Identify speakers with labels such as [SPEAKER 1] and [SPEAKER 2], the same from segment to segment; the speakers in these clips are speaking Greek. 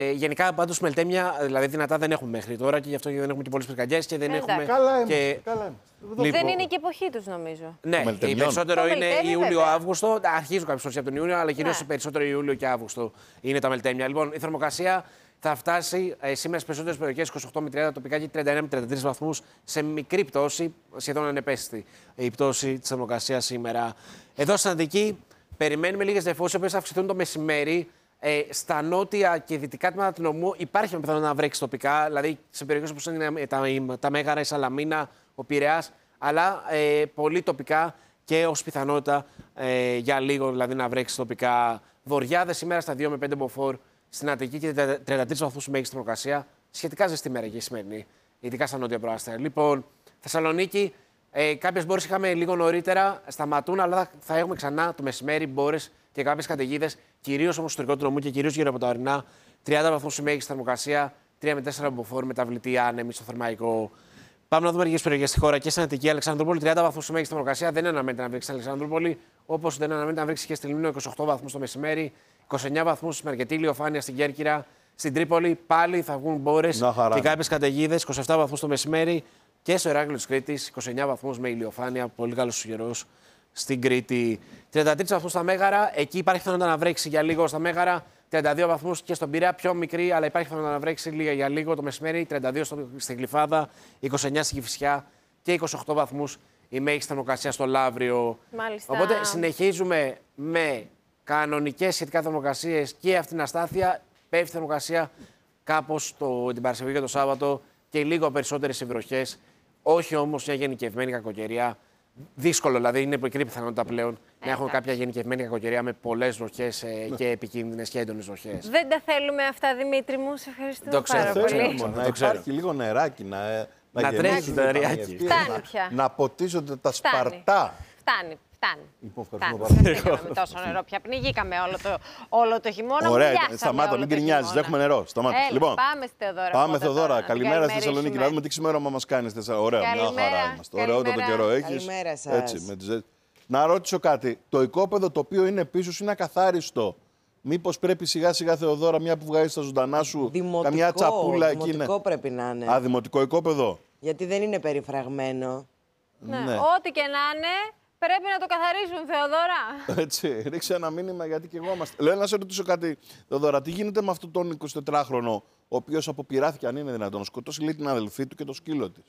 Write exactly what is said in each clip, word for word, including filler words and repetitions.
[SPEAKER 1] Ε, γενικά, πάντως, μελτέμια, δηλαδή δυνατά δεν έχουμε μέχρι τώρα και γι' αυτό δεν έχουμε και πολλές πυρκαγιές και δεν
[SPEAKER 2] Εντάξει.
[SPEAKER 1] έχουμε.
[SPEAKER 3] Καλά είμαστε.
[SPEAKER 1] Και...
[SPEAKER 3] Καλά είμαστε.
[SPEAKER 2] Λοιπόν, δεν είναι και η εποχή τους, νομίζω.
[SPEAKER 1] Ναι, η περισσότερο είναι Ιούλιο-Αύγουστο. Αρχίζουν κάποιες φορές από τον Ιούνιο, αλλά κυρίως
[SPEAKER 2] ναι.
[SPEAKER 1] περισσότερο Ιούλιο και Αύγουστο είναι τα μελτέμια. Λοιπόν, η θερμοκρασία θα φτάσει ε, σήμερα στις περισσότερες περιοχές είκοσι οκτώ με τριάντα τοπικά και τριάντα ένα με τριάντα τρεις βαθμούς, σε μικρή πτώση, σχεδόν ανεπαίσθητη η πτώση της θερμοκρασίας σήμερα. Εδώ στην Αττική περιμένουμε λίγες νεφώσεις, οι οποίες θα αυξηθούν το μεσημέρι. Ε, στα νότια και δυτικά τμήματα του νομού υπάρχει με πιθανότητα να βρέξει τοπικά, δηλαδή σε περιοχές όπως είναι τα, τα Μέγαρα, η Σαλαμίνα, ο Πειραιάς, αλλά ε, πολύ τοπικά και ως πιθανότητα ε, για λίγο δηλαδή να βρέξει τοπικά. Βοριάδες σήμερα στα δύο με πέντε μποφόρ, στην Αττική και τριάντα τρεις βαθμούς μέγιστη θερμοκρασία. Σχετικά ζεστή μέρα και η σημερινή, ειδικά στα νότια προάστια. Λοιπόν, Θεσσαλονίκη, ε, κάποιες μπόρες είχαμε λίγο νωρίτερα, σταματούν, αλλά θα έχουμε ξανά το μεσημέρι μπόρες και κάποιες καταιγίδες, κυρίως όμως στο ιστορικό του νομού και κυρίως γύρω από τα ορεινά. τριάντα βαθμούς η μέγιστη θερμοκρασία, τρία με τέσσερα μποφόρ, μεταβλητή άνεμη στο θερμαϊκό. Πάμε να δούμε λίγες περιοχές στη χώρα και στην Αττική. Αλεξανδρούπολη, τριάντα βαθμούς η μέγιστη θερμοκρασία. Δεν αναμένεται να βρέξει στην Αλεξανδρούπολη, όπως δεν αναμένεται να βρέξει και στη Λίμνο, είκοσι οκτώ βαθμούς το μεσημέρι, είκοσι εννέα βαθμούς στην Αρκετή, Ηλιοφάνεια, στην Κέρκυρα. Στην Τρίπολη πάλι θα βγουν μπόρες και κάποιες καταιγίδες, είκοσι επτά βαθμούς το μεσημέρι. Και στο Ηράκλειο της Κρήτης, είκοσι εννέα βαθμούς με ηλιοφάνεια, πολύ καλός καιρός στην Κρήτη. τριάντα τρεις βαθμούς στα Μέγαρα, εκεί υπάρχει πιθανότητα να βρέξει για λίγο στα Μέγαρα. τριάντα δύο βαθμούς και στον Πειραιά, πιο μικρή, αλλά υπάρχει πιθανότητα να βρέξει λίγα για λίγο το μεσημέρι. τριάντα δύο στην Γλυφάδα, είκοσι εννέα στην Κηφισιά και είκοσι οκτώ βαθμούς η μέγιστη θερμοκρασία στο Λαύριο.
[SPEAKER 2] Μάλιστα.
[SPEAKER 1] Οπότε συνεχίζουμε με κανονικές σχετικά θερμοκρασίες και αυτήν την αστάθεια. Πέφτει η θερμοκρασία κάπως το, την Παρασκευή και το Σάββατο και λίγο περισσότερες βροχές. Όχι όμως μια γενικευμένη κακοκαιρία. Δύσκολο, δηλαδή είναι μικρή πιθανότητα πλέον ε, να έχουμε κάποια γενικευμένη κακοκαιρία με πολλές βροχές ε, και επικίνδυνες και έντονες βροχές.
[SPEAKER 2] Δεν τα θέλουμε αυτά, Δημήτρη μου. Σε ευχαριστούμε
[SPEAKER 1] το ξέρω,
[SPEAKER 2] πάρα πολύ.
[SPEAKER 3] Θέλω, μόνο, να υπάρχει λίγο νεράκι, να,
[SPEAKER 1] να, να τρέχει το νεράκι.
[SPEAKER 2] Φτάνει πια.
[SPEAKER 3] Να ποτίζονται τα
[SPEAKER 2] Φτάνει.
[SPEAKER 3] Σπαρτά.
[SPEAKER 2] Φτάνει. Φτάνει.
[SPEAKER 3] Λοιπόν, ευχαριστούμε
[SPEAKER 2] πάρα πολύ. Δεν τόσο νερό πια. Πνιγήκαμε όλο το, όλο το χειμώνα.
[SPEAKER 3] Ωραία, σταμάτα, μην γκρινιάζεις. Δεν έχουμε νερό. Σταμάτα.
[SPEAKER 2] Έλα,
[SPEAKER 3] λοιπόν,
[SPEAKER 2] πάμε στη Θεοδώρα.
[SPEAKER 3] Πάμε, Θεοδώρα. Καλημέρα στη Θεσσαλονίκη. Να δούμε τι ξημέρωμα μας κάνεις. Ωραία, μια χαρά είμαστε. Ωραίο το καιρό έχεις.
[SPEAKER 4] Καλημέρα σας.
[SPEAKER 3] Έτσι, με τις... Να ρωτήσω κάτι. Το οικόπεδο το οποίο είναι πίσω είναι ακαθάριστο. Μήπως πρέπει σιγά σιγά, Θεοδώρα, μια που βγάζεις τα ζωντανά σου,
[SPEAKER 4] δημοτικό,
[SPEAKER 3] καμιά τσαπούλα εκεί.
[SPEAKER 4] Δημοτικό πρέπει να είναι.
[SPEAKER 3] Α, δημοτικό οικόπεδο.
[SPEAKER 4] Γιατί δεν είναι περιφραγμένο.
[SPEAKER 2] Ναι.
[SPEAKER 3] Ναι.
[SPEAKER 2] Ό,τι και να είναι, πρέπει να το καθαρίσουν, Θεοδώρα.
[SPEAKER 3] Έτσι, ρίξε ένα μήνυμα γιατί και εγώ είμαστε. Λέω να σε ρωτήσω κάτι, Θεοδώρα, τι γίνεται με αυτόν τον εικοσιτετράχρονο, ο οποίος αποπειράθηκε, αν είναι δυνατόν, να σκοτώσει λέει την αδελφή του και το σκύλο της.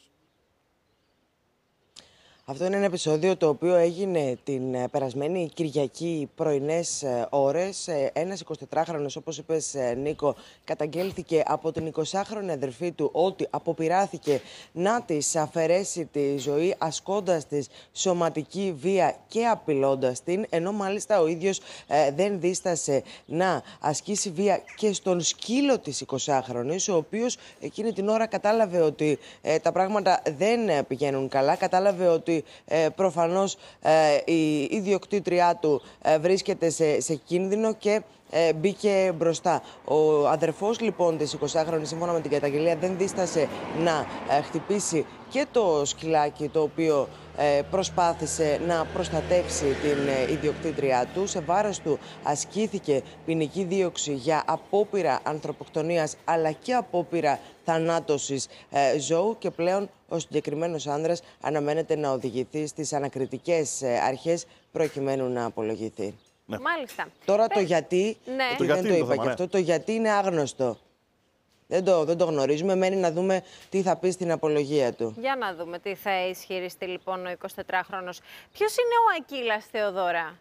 [SPEAKER 4] Αυτό είναι ένα επεισόδιο το οποίο έγινε την περασμένη Κυριακή πρωινές ώρες. Ένας εικοσιτετράχρονος, όπως είπες Νίκο, καταγγέλθηκε από την εικοσάχρονη αδερφή του ότι αποπειράθηκε να της αφαιρέσει τη ζωή ασκώντας της σωματική βία και απειλώντας την, ενώ μάλιστα ο ίδιος ε, δεν δίστασε να ασκήσει βία και στον σκύλο της εικοσάχρονης, ο οποίος εκείνη την ώρα κατάλαβε ότι ε, τα πράγματα δεν πηγαίνουν καλά, κατάλαβε ότι Ε, προφανώς ε, η ιδιοκτήτριά του ε, βρίσκεται σε, σε κίνδυνο και ε, μπήκε μπροστά. Ο αδερφός λοιπόν της εικοσάχρονης, σύμφωνα με την καταγγελία, δεν δίστασε να ε, χτυπήσει και το σκυλάκι το οποίο ε, προσπάθησε να προστατεύσει την ε, ιδιοκτήτριά του. Σε βάρος του ασκήθηκε ποινική δίωξη για απόπειρα ανθρωποκτονίας αλλά και απόπειρα θανάτωσης ε, ζώου και πλέον ο συγκεκριμένος άνδρας αναμένεται να οδηγηθεί στις ανακριτικές ε, αρχές προκειμένου να απολογηθεί.
[SPEAKER 2] Ναι. Μάλιστα.
[SPEAKER 4] Τώρα το γιατί,
[SPEAKER 2] ναι.
[SPEAKER 4] το δεν το είπα και αυτό, το γιατί είναι άγνωστο. Δεν το, δεν το γνωρίζουμε, μένει να δούμε τι θα πει στην απολογία του.
[SPEAKER 2] Για να δούμε τι θα ισχυριστεί λοιπόν ο εικοσιτετράχρονος. Ποιος είναι ο Ακύλας, Θεοδώρα,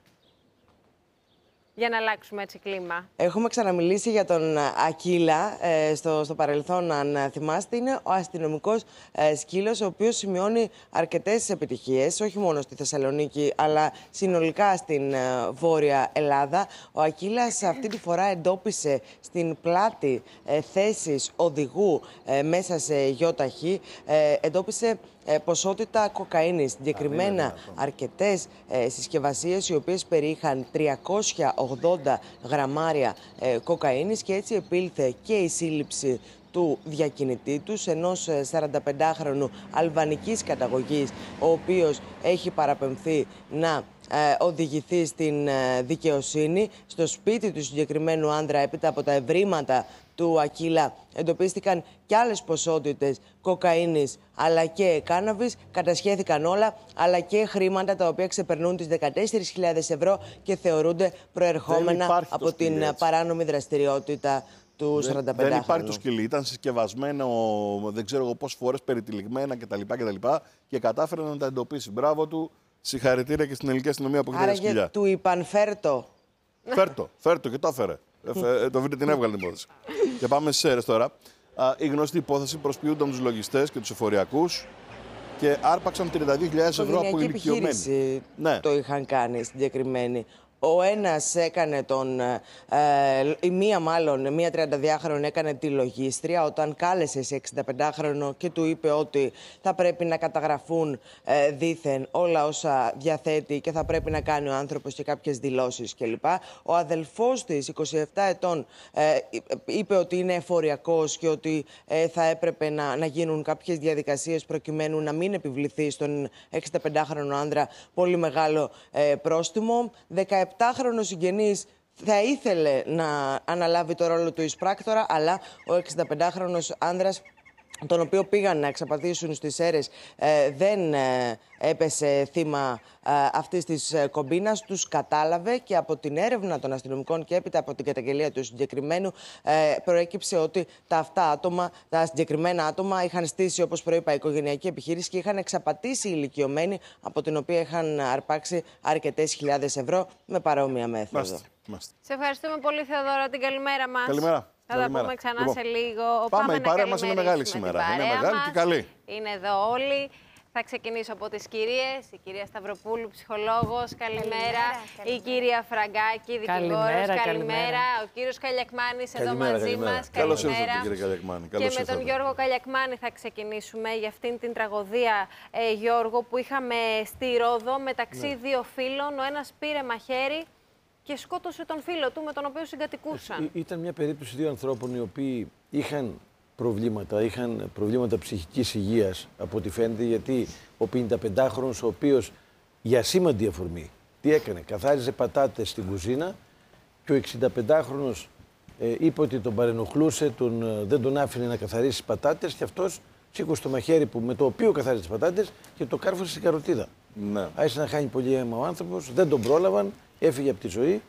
[SPEAKER 2] για να αλλάξουμε έτσι κλίμα?
[SPEAKER 4] Έχουμε ξαναμιλήσει για τον Ακύλα ε, στο, στο παρελθόν, αν θυμάστε. Είναι ο αστυνομικός ε, σκύλος, ο οποίος σημειώνει αρκετές επιτυχίες, όχι μόνο στη Θεσσαλονίκη, αλλά συνολικά στην ε, Βόρεια Ελλάδα. Ο Ακύλας αυτή τη φορά εντόπισε στην πλάτη ε, θέσεις οδηγού ε, μέσα σε γιοταχή, ε, εντόπισε Ε, ποσότητα κοκαίνης, συγκεκριμένα αρκετές ε, συσκευασίες οι οποίες περιείχαν τριακόσια ογδόντα γραμμάρια ε, κοκαίνης και έτσι επήλθε και η σύλληψη του διακινητή τους, ενός σαρανταπεντάχρονου αλβανικής καταγωγής, ο οποίος έχει παραπεμφθεί να ε, οδηγηθεί στην ε, δικαιοσύνη. Στο σπίτι του συγκεκριμένου άνδρα, έπειτα από τα ευρήματα του Ακύλα εντοπίστηκαν και άλλες ποσότητες κοκαίνης αλλά και κάναβης. Κατασχέθηκαν όλα, αλλά και χρήματα τα οποία ξεπερνούν τις δεκατέσσερις χιλιάδες ευρώ και θεωρούνται προερχόμενα από την έτσι. παράνομη δραστηριότητα του σαρανταπεντάχρονου.
[SPEAKER 3] Δεν υπάρχει το σκυλί. Ήταν συσκευασμένο, δεν ξέρω εγώ πόσες φορές, περιτυλιγμένα κτλ. Και, και κατάφερε να τα εντοπίσει. Μπράβο του. Συγχαρητήρια και στην ελληνική αστυνομία που έχει τα σκυλιά.
[SPEAKER 4] Άρα του είπαν φέρτο.
[SPEAKER 3] Φέρτο, φέρτο και το έφερε. Ε, το βίντεο την έβγαλε την υπόθεση. Και πάμε στις αίρες τώρα. Α, η γνωστή υπόθεση προσποιούνταν τους λογιστές και τους εφοριακούς και άρπαξαν τριάντα δύο χιλιάδες ευρώ από ηλικιωμένοι.
[SPEAKER 4] Ναι. Το είχαν κάνει συγκεκριμένοι. Ο ένας έκανε τον, ε, η μία μάλλον, μία τριανταδυάχρονη έκανε τη λογίστρια όταν κάλεσε σε εξηνταπεντάχρονο και του είπε ότι θα πρέπει να καταγραφούν ε, δήθεν όλα όσα διαθέτει και θα πρέπει να κάνει ο άνθρωπος και κάποιες δηλώσεις κλπ. Ο αδελφός της, είκοσι επτά ετών, ε, είπε ότι είναι εφοριακός και ότι ε, θα έπρεπε να, να γίνουν κάποιες διαδικασίες προκειμένου να μην επιβληθεί στον εξηνταπεντάχρονο άνδρα πολύ μεγάλο ε, πρόστιμο. δεκαεπτάχρονος συγγενής θα ήθελε να αναλάβει το ρόλο του εισπράκτορα, αλλά ο εξηνταπεντάχρονος άνδρας, τον οποίο πήγαν να εξαπατήσουν στις αίρες, ε, δεν ε, έπεσε θύμα ε, αυτής της ε, κομπίνας. Τους κατάλαβε και από την έρευνα των αστυνομικών και έπειτα από την καταγγελία του συγκεκριμένου ε, προέκυψε ότι τα αυτά άτομα, τα συγκεκριμένα άτομα είχαν στήσει, όπως προείπα, οικογενειακή επιχείρηση και είχαν εξαπατήσει ηλικιωμένοι, από την οποία είχαν αρπάξει αρκετές χιλιάδες ευρώ με παρόμοια μέθοδο.
[SPEAKER 3] Μάστε, μάστε.
[SPEAKER 2] Σε ευχαριστούμε πολύ, Θεοδώρα, την καλημέρα μας.
[SPEAKER 3] Καλημέρα.
[SPEAKER 2] Θα τα πούμε ξανά λοιπόν, σε λίγο.
[SPEAKER 3] Πάμε, πάμε η παρέα μας είναι μεγάλη σήμερα. Είναι μεγάλη
[SPEAKER 2] μας.
[SPEAKER 3] Και καλή.
[SPEAKER 2] Είναι εδώ όλοι. Θα ξεκινήσω από τις κυρίες. Η κυρία Σταυροπούλου, ψυχολόγος, καλημέρα. καλημέρα. Η κυρία Φραγκάκη, δικηγόρος, καλημέρα. καλημέρα. Ο κύριος Καλιακμάνης εδώ μαζί μας.
[SPEAKER 3] Καλώς ήρθατε, κύριε Καλιακμάνη.
[SPEAKER 2] Και με τον Γιώργο Καλιακμάνη θα ξεκινήσουμε για αυτήν την τραγωδία, ε, Γιώργο, που είχαμε στη Ρόδο μεταξύ ναι. δύο φίλων. Ο ένας πήρε μαχαίρι και σκότωσε τον φίλο του με τον οποίο συγκατοικούσαν.
[SPEAKER 5] Ήταν μια περίπτωση δύο ανθρώπων οι οποίοι είχαν προβλήματα, είχαν προβλήματα ψυχικής υγείας από ό,τι φαίνεται, γιατί ο πενηνταπεντάχρονος, ο οποίος για σήμαντη αφορμή, τι έκανε, καθάριζε πατάτες στην κουζίνα και ο εξηνταπεντάχρονος ε, είπε ότι τον παρενοχλούσε, τον, ε, δεν τον άφηνε να καθαρίσει πατάτες και αυτός σήκωσε το μαχαίρι που, με το οποίο καθάριζε τις πατάτες και το κάρφωσε στην καροτίδα. Ναι. Άρχισε να χάνει πολύ αίμα ο άνθρωπος, δεν τον πρόλαβαν, έφυγε από τη ζωή.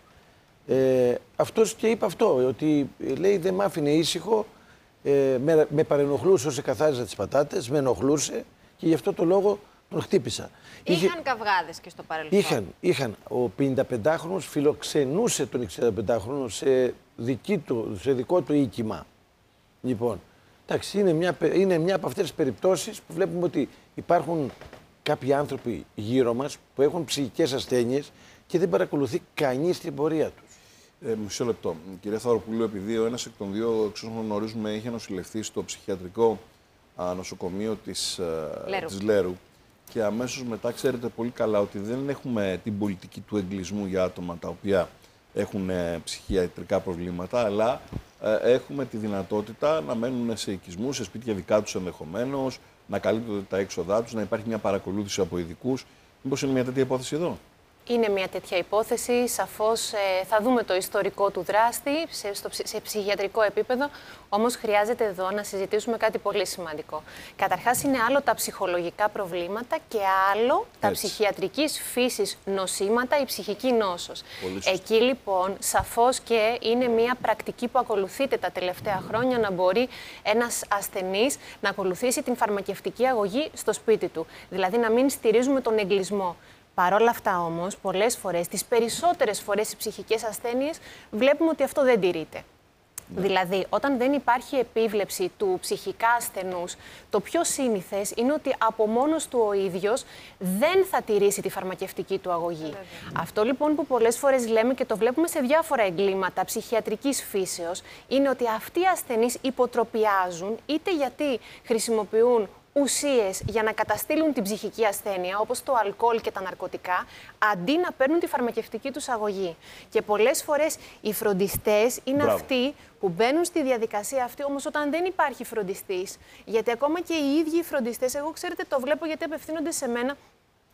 [SPEAKER 5] Ε, αυτός και είπε αυτό, ότι λέει δεν μ' άφηνε ήσυχο, ε, με, με παρενοχλούσε όσο καθάριζα τις πατάτες, με ενοχλούσε και γι' αυτό το λόγο τον χτύπησα.
[SPEAKER 2] Είχαν Είχε... καυγάδες και στο παρελθόν.
[SPEAKER 5] Είχαν, είχαν. Ο πενηνταπεντάχρονος φιλοξενούσε τον εξηνταπεντάχρονο σε, δική του, σε δικό του οίκημα. Λοιπόν, εντάξει, είναι μια, είναι μια από αυτές τις περιπτώσεις που βλέπουμε ότι υπάρχουν κάποιοι άνθρωποι γύρω μας που έχουν ψυχικές ασθένειες και δεν παρακολουθεί κανείς την πορεία τους.
[SPEAKER 3] Ε, μισό λεπτό. Κυρία Σταυροπούλου, επειδή ο ένας εκ των δύο, εξ όσων γνωρίζουμε, είχε νοσηλευτεί στο ψυχιατρικό α, νοσοκομείο της Λέρου. της Λέρου και αμέσως μετά ξέρετε πολύ καλά ότι δεν έχουμε την πολιτική του εγκλισμού για άτομα τα οποία έχουν ε, ψυχιατρικά προβλήματα, αλλά ε, έχουμε τη δυνατότητα να μένουν σε οικισμούς, σε σπίτια δικά τους ενδεχομένως, να καλύπτονται τα έξοδά τους, να υπάρχει μια παρακολούθηση από ειδικούς. Μήπως είναι μια τέτοια υπόθεση εδώ?
[SPEAKER 6] Είναι μια τέτοια υπόθεση. Σαφώς ε, θα δούμε το ιστορικό του δράστη σε, στο, σε ψυχιατρικό επίπεδο. Όμως χρειάζεται εδώ να συζητήσουμε κάτι πολύ σημαντικό. Καταρχάς, είναι άλλο τα ψυχολογικά προβλήματα και άλλο τα Έτσι. ψυχιατρικής φύσης νοσήματα, η ψυχική νόσος. Εκεί λοιπόν, σαφώς και είναι μια πρακτική που ακολουθείται τα τελευταία χρόνια, να μπορεί ένας ασθενής να ακολουθήσει την φαρμακευτική αγωγή στο σπίτι του. Δηλαδή να μην στηρίζουμε τον εγκλισμό. Παρ' όλα αυτά όμως, πολλές φορές, τις περισσότερες φορές οι ψυχικές ασθένειες, βλέπουμε ότι αυτό δεν τηρείται. Ναι. Δηλαδή, όταν δεν υπάρχει επίβλεψη του ψυχικά ασθενούς, το πιο σύνηθες είναι ότι από μόνος του ο ίδιος δεν θα τηρήσει τη φαρμακευτική του αγωγή. Ναι. Αυτό λοιπόν που πολλές φορές λέμε και το βλέπουμε σε διάφορα εγκλήματα ψυχιατρικής φύσεως, είναι ότι αυτοί οι ασθενείς υποτροπιάζουν, είτε γιατί χρησιμοποιούν ουσίες για να καταστήλουν την ψυχική ασθένεια, όπως το αλκοόλ και τα ναρκωτικά, αντί να παίρνουν τη φαρμακευτική τους αγωγή. Και πολλές φορές οι φροντιστές είναι Μπράβο. αυτοί που μπαίνουν στη διαδικασία αυτή, όμως όταν δεν υπάρχει φροντιστής, γιατί ακόμα και οι ίδιοι οι φροντιστές, εγώ ξέρετε το βλέπω γιατί απευθύνονται σε μένα,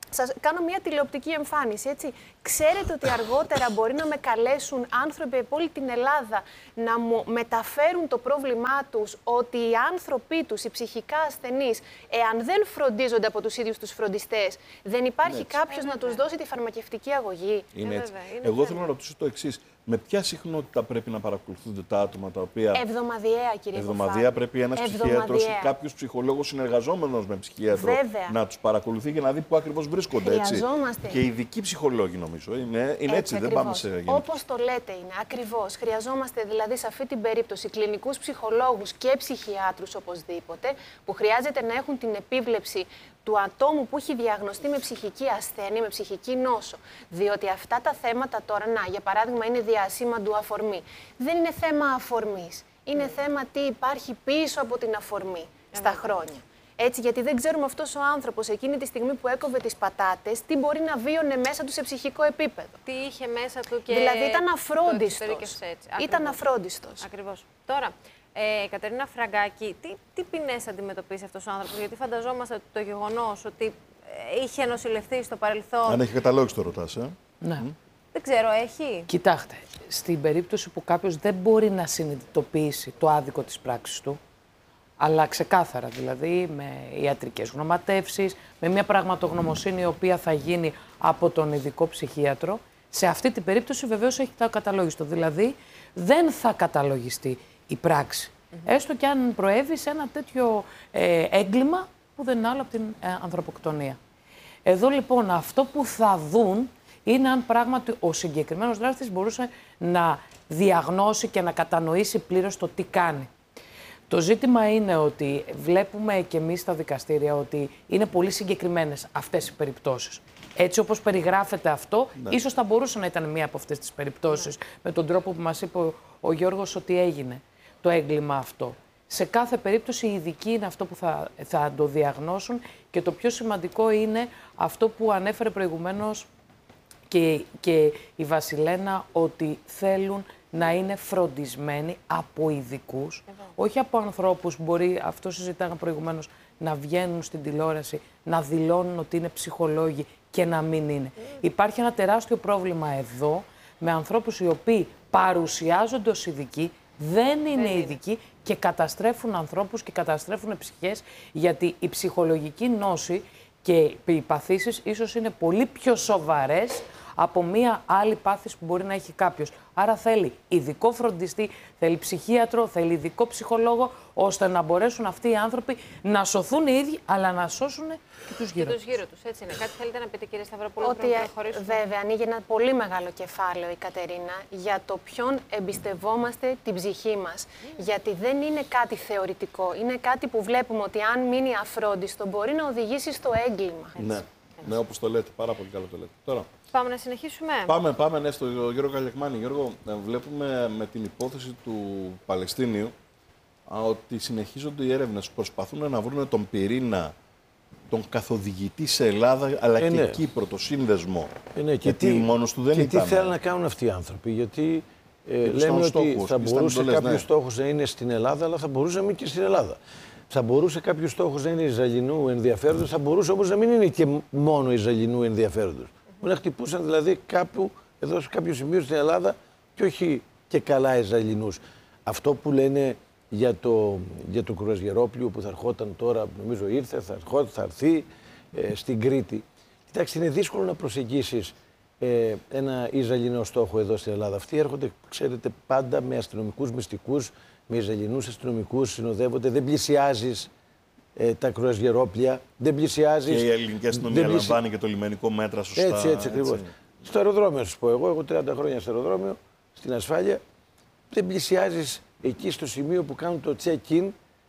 [SPEAKER 6] σας κάνω μια τηλεοπτική εμφάνιση, έτσι. Ξέρετε ότι αργότερα μπορεί να με καλέσουν άνθρωποι από όλη την Ελλάδα να μου μεταφέρουν το πρόβλημά τους, ότι οι άνθρωποι τους, οι ψυχικά ασθενείς, εάν δεν φροντίζονται από τους ίδιους τους φροντιστές, δεν υπάρχει κάποιος να τους δώσει τη φαρμακευτική αγωγή.
[SPEAKER 3] Είναι
[SPEAKER 2] Ε,
[SPEAKER 3] έτσι.
[SPEAKER 2] βέβαια, είναι
[SPEAKER 3] Εγώ
[SPEAKER 2] θέμα.
[SPEAKER 3] θέλω να ρωτήσω το εξής. Με ποια συχνότητα πρέπει να παρακολουθούνται τα άτομα τα οποία.
[SPEAKER 6] Εβδομαδιαία, κύριε
[SPEAKER 3] Εβδομαδιαία
[SPEAKER 6] Κοφάλη.
[SPEAKER 3] πρέπει ένας ψυχίατρος ή κάποιος ψυχολόγος συνεργαζόμενος με ψυχίατρο
[SPEAKER 6] Βέβαια.
[SPEAKER 3] να τους παρακολουθεί και να δει πού ακριβώς βρίσκονται. Έτσι.
[SPEAKER 6] Χρειαζόμαστε.
[SPEAKER 3] Και ειδικοί ψυχολόγοι, νομίζω. Είναι, είναι έτσι, δεν πάμε σε γενικές.
[SPEAKER 6] Όπως το λέτε είναι, ακριβώς. Χρειαζόμαστε δηλαδή σε αυτή την περίπτωση κλινικούς ψυχολόγους και ψυχιάτρους οπωσδήποτε, που χρειάζεται να έχουν την επίβλεψη του ατόμου που έχει διαγνωστεί με ψυχική ασθένεια, με ψυχική νόσο. Διότι αυτά τα θέματα τώρα, να, για παράδειγμα, είναι διασήμαντου αφορμή. Δεν είναι θέμα αφορμής. Είναι mm. θέμα τι υπάρχει πίσω από την αφορμή mm. στα χρόνια. Έτσι, γιατί δεν ξέρουμε αυτός ο άνθρωπος εκείνη τη στιγμή που έκοβε τις πατάτες, τι μπορεί να βίωνε μέσα του σε ψυχικό επίπεδο.
[SPEAKER 2] Τι είχε μέσα του και.
[SPEAKER 6] Δηλαδή ήταν αφρόντιστος. Ήταν αφρόντιστος.
[SPEAKER 2] Ακριβώς. Τώρα, ε, Κατερίνα Φραγκάκη, τι, τι ποινές αντιμετωπίζει αυτός ο άνθρωπος, γιατί φανταζόμαστε ότι το γεγονός ότι ε, είχε νοσηλευτεί στο παρελθόν.
[SPEAKER 3] Αν έχει καταλόγηση το ρωτάς, ε.
[SPEAKER 7] Ναι.
[SPEAKER 3] Mm.
[SPEAKER 2] Δεν ξέρω, έχει.
[SPEAKER 7] Κοιτάξτε, στην περίπτωση που κάποιος δεν μπορεί να συνειδητοποιήσει το άδικο της πράξης του, αλλά ξεκάθαρα, δηλαδή με ιατρικές γνωματεύσεις, με μια πραγματογνωμοσύνη η οποία θα γίνει από τον ειδικό ψυχίατρο, σε αυτή την περίπτωση βεβαίως έχει το καταλόγιστο. Δηλαδή δεν θα καταλογιστεί η πράξη. Mm-hmm. Έστω και αν προέβη σε ένα τέτοιο ε, έγκλημα που δεν είναι άλλο από την ε, ανθρωποκτονία. Εδώ λοιπόν αυτό που θα δουν είναι αν πράγματι ο συγκεκριμένος δράστης μπορούσε να διαγνώσει και να κατανοήσει πλήρως το τι κάνει. Το ζήτημα είναι ότι βλέπουμε και εμείς στα δικαστήρια ότι είναι πολύ συγκεκριμένες αυτές οι περιπτώσεις. Έτσι όπως περιγράφεται αυτό, ναι. ίσως θα μπορούσε να ήταν μία από αυτές τις περιπτώσεις, ναι. με τον τρόπο που μας είπε ο, ο Γιώργος ότι έγινε το έγκλημα αυτό. Σε κάθε περίπτωση οι ειδικοί είναι αυτό που θα, θα το διαγνώσουν και το πιο σημαντικό είναι αυτό που ανέφερε προηγουμένως και, και η Βασιλένα, ότι θέλουν να είναι φροντισμένοι από ειδικούς, όχι από ανθρώπους που μπορεί, αυτό συζητάγαμε προηγουμένως, να βγαίνουν στην τηλεόραση, να δηλώνουν ότι είναι ψυχολόγοι και να μην είναι. Mm. Υπάρχει ένα τεράστιο πρόβλημα εδώ με ανθρώπους οι οποίοι παρουσιάζονται ως ειδικοί, δεν είναι ειδικοί και καταστρέφουν ανθρώπους και καταστρέφουν ψυχές, γιατί η ψυχολογική νόση και οι παθήσεις ίσως είναι πολύ πιο σοβαρές από μία άλλη πάθηση που μπορεί να έχει κάποιος. Άρα θέλει ειδικό φροντιστή, θέλει ψυχίατρο, θέλει ειδικό ψυχολόγο, ώστε να μπορέσουν αυτοί οι άνθρωποι να σωθούν οι ίδιοι, αλλά να σώσουν και τους γύρω τους.
[SPEAKER 2] γύρω τους. Έτσι είναι. Κάτι θέλετε να πείτε, κύριε Σταυροπούλου,
[SPEAKER 6] ότι
[SPEAKER 2] να
[SPEAKER 6] βέβαια ανοίγει ένα πολύ μεγάλο κεφάλαιο η Κατερίνα για το ποιον εμπιστευόμαστε την ψυχή μας. Mm. Γιατί δεν είναι κάτι θεωρητικό. Είναι κάτι που βλέπουμε ότι αν μείνει αφρόντιστο μπορεί να οδηγήσει στο έγκλημα.
[SPEAKER 3] Ναι, έτσι. ναι όπως το λέτε. Πάρα πολύ καλό το λέτε. Τώρα.
[SPEAKER 2] Πάμε να συνεχίσουμε.
[SPEAKER 3] Πάμε, πάμε ναι, στο Γιώργο Καλιακμάνη. Γιώργο, βλέπουμε με την υπόθεση του Παλαιστίνιου α, ότι συνεχίζονται οι έρευνες που προσπαθούν να βρουν τον πυρήνα, τον καθοδηγητή σε Ελλάδα, αλλά
[SPEAKER 5] ε,
[SPEAKER 3] και
[SPEAKER 5] ναι.
[SPEAKER 3] Κύπρο, το σύνδεσμο.
[SPEAKER 5] Ε, ναι,
[SPEAKER 3] και τι, μόνος του δεν
[SPEAKER 5] και
[SPEAKER 3] ήταν.
[SPEAKER 5] τι θέλουν να κάνουν αυτοί οι άνθρωποι, γιατί ε,
[SPEAKER 3] και
[SPEAKER 5] λέμε ότι
[SPEAKER 3] στόχους,
[SPEAKER 5] θα μπορούσε κάποιος
[SPEAKER 3] ναι.
[SPEAKER 5] στόχος να είναι στην Ελλάδα, αλλά θα μπορούσε να μην και στην Ελλάδα. Θα μπορούσε κάποιος στόχος να είναι Ισραηλινού ενδιαφέροντος, θα μπορούσε όμως να μην είναι και μόνο Ισραηλινού ενδιαφέροντος. Που να χτυπούσαν δηλαδή κάπου, εδώ σε κάποιο σημείο στην Ελλάδα και όχι και καλά Ισραηλινούς. Αυτό που λένε για το, για το κρουαζιερόπλιο που θα ερχόταν τώρα, νομίζω ήρθε, θα, ερχόταν, θα έρθει ε, στην Κρήτη. Κοιτάξτε, είναι δύσκολο να προσεγγίσεις ε, ένα Ισραηλινό στόχο εδώ στην Ελλάδα. Αυτοί έρχονται, ξέρετε, πάντα με αστυνομικούς μυστικούς, με Ισραηλινούς αστυνομικούς, συνοδεύονται, δεν πλησιάζεις Ε, τα κρουαζιερόπλια, δεν πλησιάζει.
[SPEAKER 3] Και η ελληνική αστυνομία πλησι... λαμβάνει και το λιμενικό μέτρα σωστά.
[SPEAKER 5] Έτσι, έτσι ακριβώς. Στο αεροδρόμιο, σας πω εγώ, εγώ τριάντα χρόνια στο αεροδρόμιο, στην ασφάλεια, δεν πλησιάζει εκεί στο σημείο που κάνουν το check-in,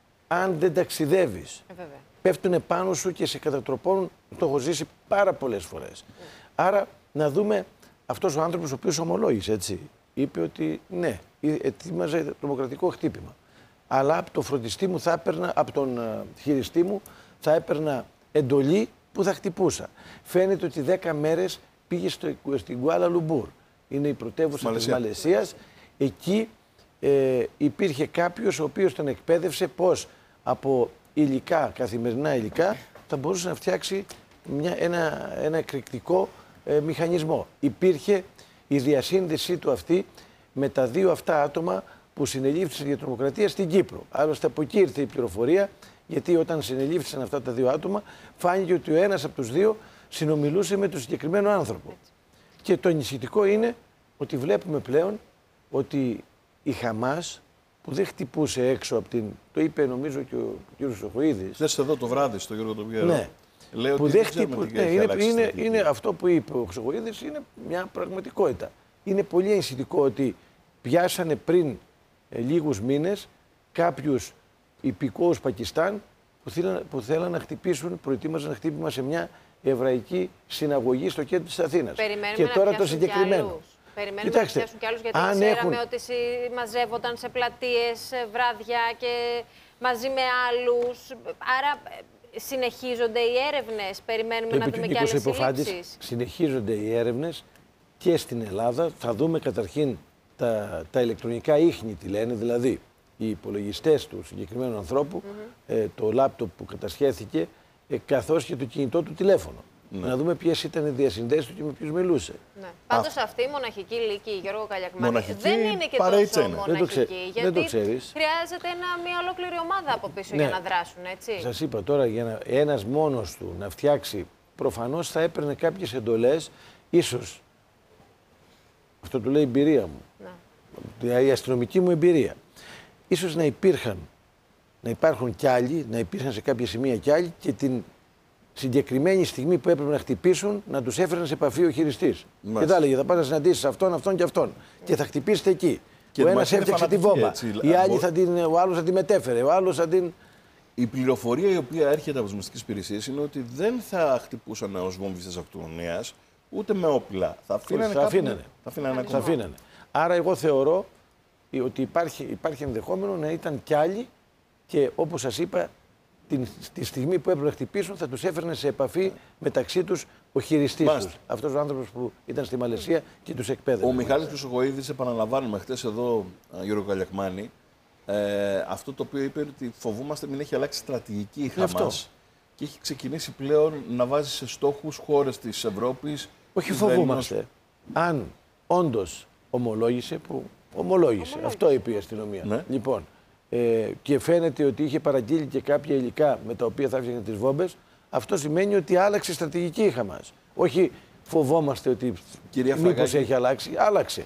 [SPEAKER 5] αν δεν ταξιδεύεις.
[SPEAKER 2] Ε,
[SPEAKER 5] Πέφτουν πάνω σου και σε κατατροπώνουν, το έχω ζήσει πάρα πολλές φορές. Mm. Άρα, να δούμε αυτός ο άνθρωπος ο οποίος ομολόγησε, έτσι, είπε ότι ναι, ετοίμαζε τρομοκρατικό χτύπημα. Αλλά από το φροντιστή μου θα έπαιρνα, από τον uh, χειριστή μου θα έπαιρνα εντολή που θα χτυπούσα. Φαίνεται ότι δέκα μέρες πήγε στο, στην Κουάλα Λουμπούρ. Είναι η πρωτεύουσα της Μαλαισίας. Εκεί ε, υπήρχε κάποιος ο οποίος τον εκπαίδευσε πώς από υλικά, καθημερινά υλικά, θα μπορούσε να φτιάξει μια, ένα, ένα εκρηκτικό ε, μηχανισμό. Υπήρχε η διασύνδεσή του αυτή με τα δύο αυτά άτομα που συνελήφθησαν για τρομοκρατία στην Κύπρο. Άλλωστε από εκεί ήρθε η πληροφορία, γιατί όταν συνελήφθησαν αυτά τα δύο άτομα, φάνηκε ότι ο ένας από τους δύο συνομιλούσε με τον συγκεκριμένο άνθρωπο. Έτσι. Και το ενισχυτικό είναι ότι βλέπουμε πλέον ότι η Χαμάς, που δεν χτυπούσε έξω από την. Το είπε νομίζω και ο κ. Σοχοίδης.
[SPEAKER 3] Θες εδώ το βράδυ στο Γιώργο Τοπιέρο.
[SPEAKER 5] Ναι.
[SPEAKER 3] Λέω
[SPEAKER 5] που
[SPEAKER 3] ότι
[SPEAKER 5] δεν
[SPEAKER 3] δεν
[SPEAKER 5] χτυπούσε. Ναι, είναι, είναι, είναι αυτό που είπε ο Σοχοίδης, είναι μια πραγματικότητα. Είναι πολύ ενισχυτικό ότι πιάσανε πριν ε, λίγους μήνες κάποιους υπηκόους Πακιστάν που θέλαν, που θέλαν να χτυπήσουν, προετοίμαζαν χτύπημα σε μια εβραϊκή συναγωγή στο κέντρο της Αθήνας.
[SPEAKER 2] Περιμένουμε
[SPEAKER 5] και
[SPEAKER 2] να
[SPEAKER 5] τώρα το συγκεκριμένο.
[SPEAKER 2] Περιμένουμε Κοιτάξτε, να πιάσουν κι άλλους, γιατί αν ξέραμε έχουν... ότι μαζεύονταν σε πλατείες, βράδια και μαζί με άλλους. Άρα συνεχίζονται οι έρευνες, περιμένουμε να δούμε κι άλλες συλλήψεις.
[SPEAKER 5] Συνεχίζονται οι έρευνες και στην Ελλάδα. Θα δούμε καταρχήν τα, τα ηλεκτρονικά ίχνη, τι λένε, δηλαδή οι υπολογιστές του συγκεκριμένου ανθρώπου, mm-hmm. ε, το λάπτοπ που κατασχέθηκε, ε, καθώς και το κινητό του τηλέφωνο. Ναι. Να δούμε ποιες ήταν οι διασυνδέσεις του και με ποιους μιλούσε.
[SPEAKER 2] Ναι. Πάντως αυτή η μοναχική λύκη, Γιώργο Καλιακμάνη, δεν είναι και τόσο είναι. μοναχική. Δεν το, ξέ... γιατί
[SPEAKER 5] δεν το ξέρεις.
[SPEAKER 2] Χρειάζεται ένα, μια ολόκληρη ομάδα από πίσω ναι. για να δράσουν, έτσι.
[SPEAKER 5] Σας είπα τώρα, για να, ένας μόνος του να φτιάξει, προφανώς θα έπαιρνε κάποιες εντολές, ίσως, αυτό το λέει η εμπειρία μου, ναι. η αστυνομική μου εμπειρία, ίσως να υπήρχαν, να υπάρχουν κι άλλοι, να υπήρχαν σε κάποια σημεία κι άλλοι και την συγκεκριμένη στιγμή που έπρεπε να χτυπήσουν, να τους έφεραν σε επαφή ο χειριστής. Και τα έλεγε: θα πας να συναντήσεις αυτόν, αυτόν και αυτόν. Mm. Και θα χτυπήσετε εκεί. Και ο ένας έφτιαξε τη βόμβα. Έτσι, η άλλη θα την, ο άλλος θα την μετέφερε. Ο άλλος θα την.
[SPEAKER 3] Η πληροφορία η οποία έρχεται από τις μυστικές υπηρεσίες είναι ότι δεν θα χτυπούσαν ως βόμβιστες αυτοκτονίας ούτε με όπλα. Θα αφήνανε.
[SPEAKER 5] Θα αφήνανε.
[SPEAKER 3] Θα αφήνανε.
[SPEAKER 5] Θα αφήνανε. Άρα, εγώ θεωρώ ότι υπάρχει, υπάρχει ενδεχόμενο να ήταν κι άλλοι και όπως σας είπα, την, τη στιγμή που έπρεπε να χτυπήσουν, θα τους έφερνε σε επαφή μεταξύ τους ο χειριστής τους. Αυτός ο άνθρωπος που ήταν στη Μαλαισία και τους εκπαίδευε.
[SPEAKER 3] Ο Μιχάλης Χρυσοχοίδης, επαναλαμβάνουμε χτες εδώ, Γιώργο Καλιακμάνη, ε, αυτό το οποίο είπε ότι φοβούμαστε μην έχει αλλάξει στρατηγική η Χαμάς και έχει ξεκινήσει πλέον να βάζει σε στόχους χώρες της Ευρώπης.
[SPEAKER 5] Όχι φοβούμαστε. Έλληνας... Αν όντως ομολόγησε, που ομολόγησε, ομολόγησε. Αυτό είπε η αστυνομία. Ναι. Λοιπόν, Ε, και φαίνεται ότι είχε παραγγείλει και κάποια υλικά με τα οποία θα έφτιαχνε τις βόμβες, αυτό σημαίνει ότι άλλαξε στρατηγική η Χαμάς. Όχι φοβόμαστε ότι μήπως έχει αλλάξει, άλλαξε.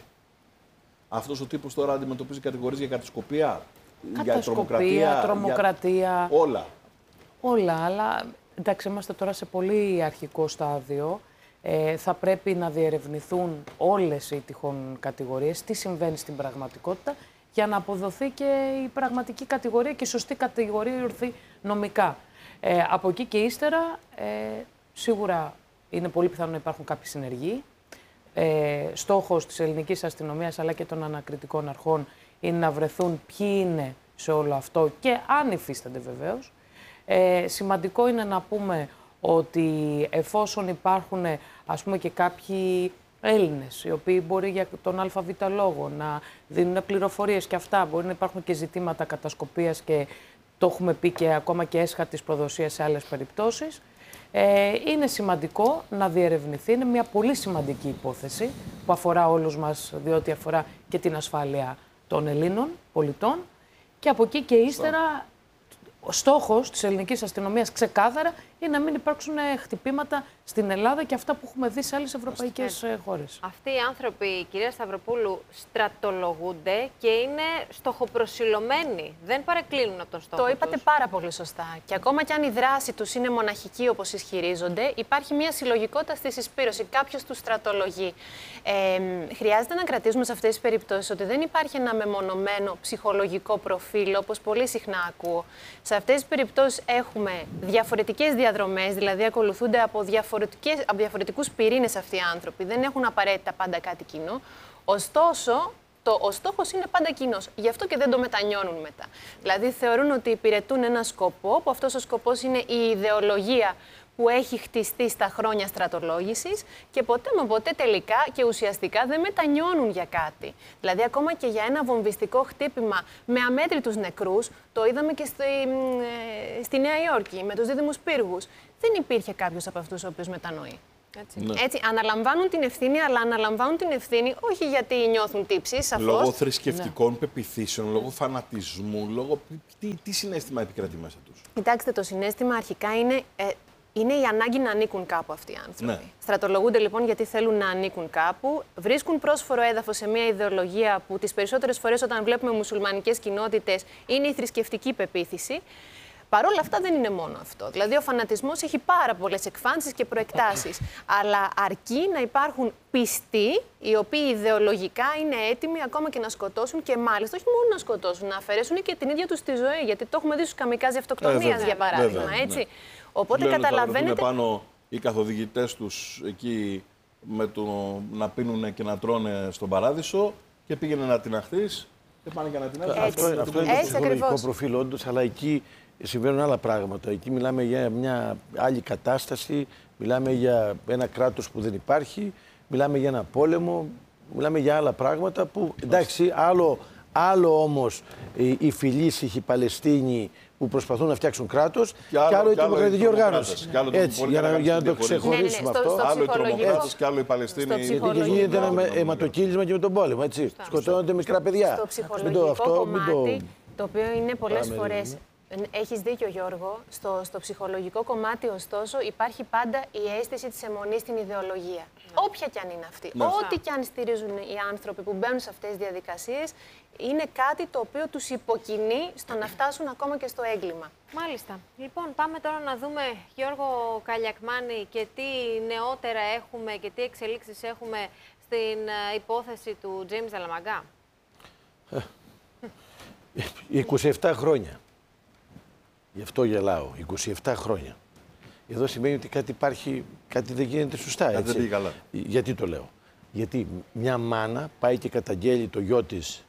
[SPEAKER 3] Αυτός ο τύπος τώρα αντιμετωπίζει κατηγορίες για κατασκοπία,
[SPEAKER 7] για τρομοκρατία, τρομοκρατία
[SPEAKER 3] για... όλα.
[SPEAKER 7] Όλα, αλλά εντάξει, είμαστε τώρα σε πολύ αρχικό στάδιο. Ε, θα πρέπει να διερευνηθούν όλες οι τυχόν κατηγορίες, τι συμβαίνει στην πραγματικότητα, για να αποδοθεί και η πραγματική κατηγορία και η σωστή κατηγορία ορθή νομικά. Ε, από εκεί και ύστερα, ε, σίγουρα είναι πολύ πιθανό να υπάρχουν κάποιοι συνεργοί. Ε, στόχος της ελληνικής αστυνομίας αλλά και των ανακριτικών αρχών είναι να βρεθούν ποιοι είναι σε όλο αυτό και αν υφίστανται βεβαίως. Ε, σημαντικό είναι να πούμε ότι εφόσον υπάρχουν, ας πούμε, και κάποιοι Έλληνες, οι οποίοι μπορεί για τον ΑΒ λόγο να δίνουν πληροφορίες και αυτά, μπορεί να υπάρχουν και ζητήματα κατασκοπίας και το έχουμε πει και ακόμα και έσχατης προδοσίας σε άλλες περιπτώσεις. Ε, είναι σημαντικό να διερευνηθεί, είναι μια πολύ σημαντική υπόθεση που αφορά όλους μας, διότι αφορά και την ασφάλεια των Ελλήνων πολιτών και από εκεί και ύστερα ο στόχος της ελληνικής αστυνομίας ξεκάθαρα είναι να μην υπάρξουν χτυπήματα στην Ελλάδα και αυτά που έχουμε δει σε άλλες ευρωπαϊκές χώρες.
[SPEAKER 2] Αυτοί οι άνθρωποι, κυρία Σταυροπούλου, στρατολογούνται και είναι στοχοπροσιλωμένοι. Δεν παρεκκλίνουν από τον στόχο
[SPEAKER 6] Το είπατε τους. πάρα πολύ σωστά. Και ακόμα κι αν η δράση τους είναι μοναχική όπως ισχυρίζονται, υπάρχει μια συλλογικότητα στη συσπήρωση. Κάποιος τους στρατολογεί. Ε, χρειάζεται να κρατήσουμε σε αυτές τις περιπτώσεις ότι δεν υπάρχει ένα μεμονωμένο ψυχολογικό προφίλ, όπως πολύ συχνά ακούω. Σε αυτές τις περιπτώσεις έχουμε διαφορετικές διαδρομές, δηλαδή ακολουθούνται από, από διαφορετικούς πυρήνες αυτοί οι άνθρωποι. Δεν έχουν απαραίτητα πάντα κάτι κοινό. Ωστόσο, το, ο στόχος είναι πάντα κοινός. Γι' αυτό και δεν το μετανιώνουν μετά. Δηλαδή θεωρούν ότι υπηρετούν ένα σκοπό, που αυτός ο σκοπός είναι η ιδεολογία που έχει χτιστεί στα χρόνια στρατολόγησης και ποτέ με ποτέ τελικά και ουσιαστικά δεν μετανιώνουν για κάτι. Δηλαδή, ακόμα και για ένα βομβιστικό χτύπημα με αμέτρητους νεκρούς, το είδαμε και στη, ε, στη Νέα Υόρκη με τους δίδυμους πύργους. Δεν υπήρχε κάποιος από αυτούς ο οποίος μετανοεί. Έτσι.
[SPEAKER 3] Ναι.
[SPEAKER 6] Έτσι, αναλαμβάνουν την ευθύνη, αλλά αναλαμβάνουν την ευθύνη όχι γιατί νιώθουν τύψεις, σαφώς.
[SPEAKER 3] Λόγω θρησκευτικών ναι. πεποιθήσεων, λόγω φανατισμού, λόγω. Τι, τι συναίσθημα επικρατεί μέσα τους?
[SPEAKER 6] Κοιτάξτε, το συναίσθημα αρχικά είναι, ε, είναι η ανάγκη να ανήκουν κάπου αυτοί οι άνθρωποι.
[SPEAKER 3] Ναι.
[SPEAKER 6] Στρατολογούνται λοιπόν γιατί θέλουν να ανήκουν κάπου, βρίσκουν πρόσφορο έδαφος σε μια ιδεολογία που τις περισσότερες φορές όταν βλέπουμε μουσουλμανικές κοινότητες είναι η θρησκευτική πεποίθηση. Παρ' όλα αυτά δεν είναι μόνο αυτό. Δηλαδή ο φανατισμός έχει πάρα πολλές εκφάνσεις και προεκτάσεις. Αλλά αρκεί να υπάρχουν πιστοί, οι οποίοι ιδεολογικά είναι έτοιμοι ακόμα και να σκοτώσουν και μάλιστα όχι μόνο να σκοτώσουν, να αφαιρέσουν και την ίδια τους τη ζωή. Γιατί το έχουμε δει στους καμικάζι αυτοκτονίας, ε, για παράδειγμα. Βέβαια, έτσι. Ναι. Οπότε
[SPEAKER 3] λένε,
[SPEAKER 6] καταλαβαίνετε.
[SPEAKER 3] Είναι πάνω οι καθοδηγητές τους εκεί με το να πίνουν και να τρώνε στον παράδεισο και πήγαινε να την αχθείς και πάνε και να την αχθείς.
[SPEAKER 5] Αυτό, αυτό, αυτό είναι το ψυχολογικό προφίλ, όντως, αλλά εκεί συμβαίνουν άλλα πράγματα. Εκεί μιλάμε για μια άλλη κατάσταση, μιλάμε για ένα κράτος που δεν υπάρχει, μιλάμε για ένα πόλεμο, μιλάμε για άλλα πράγματα που, εντάξει, άλλο, άλλο όμως οι, οι φιλήσυχοι Παλαιστίνοι που προσπαθούν να φτιάξουν κράτος και άλλο, και άλλο η τρομοκρατική οργάνωση. Έτσι, για να, για να το ξεχωρίσουμε
[SPEAKER 6] ναι, ναι,
[SPEAKER 5] αυτό.
[SPEAKER 6] Στο, στο
[SPEAKER 3] άλλο οι τρομοκράτες και άλλο οι Παλαιστίνοι.
[SPEAKER 5] Γιατί γίνεται ένα αιματοκύλισμα και με τον πόλεμο, έτσι. Σωστά. Σκοτώνονται μικρά παιδιά.
[SPEAKER 6] Στο ψυχολογικό αυτό, κομμάτι, το... το οποίο είναι πολλές φορές... Έχεις δίκιο, Γιώργο. Στο, στο ψυχολογικό κομμάτι, ωστόσο, υπάρχει πάντα η αίσθηση της αιμονής στην ιδεολογία. Ναι. Όποια κι αν είναι αυτή. Ναι. Ό,τι κι αν στηρίζουν οι άνθρωποι που μπαίνουν σε αυτές τις διαδικασίες, είναι κάτι το οποίο τους υποκινεί στο να φτάσουν ακόμα και στο έγκλημα.
[SPEAKER 2] Μάλιστα. Λοιπόν, πάμε τώρα να δούμε, Γιώργο Καλιακμάνη, και τι νεότερα έχουμε και τι εξελίξεις έχουμε στην υπόθεση του James Dallamaga.
[SPEAKER 5] είκοσι επτά χρόνια. Γι' αυτό γελάω. είκοσι επτά χρόνια. Εδώ σημαίνει ότι κάτι υπάρχει, κάτι δεν γίνεται σωστά.
[SPEAKER 3] Κάτι δεν πήγε καλά.
[SPEAKER 5] Γιατί το λέω? Γιατί μια μάνα πάει και καταγγέλει το γιο της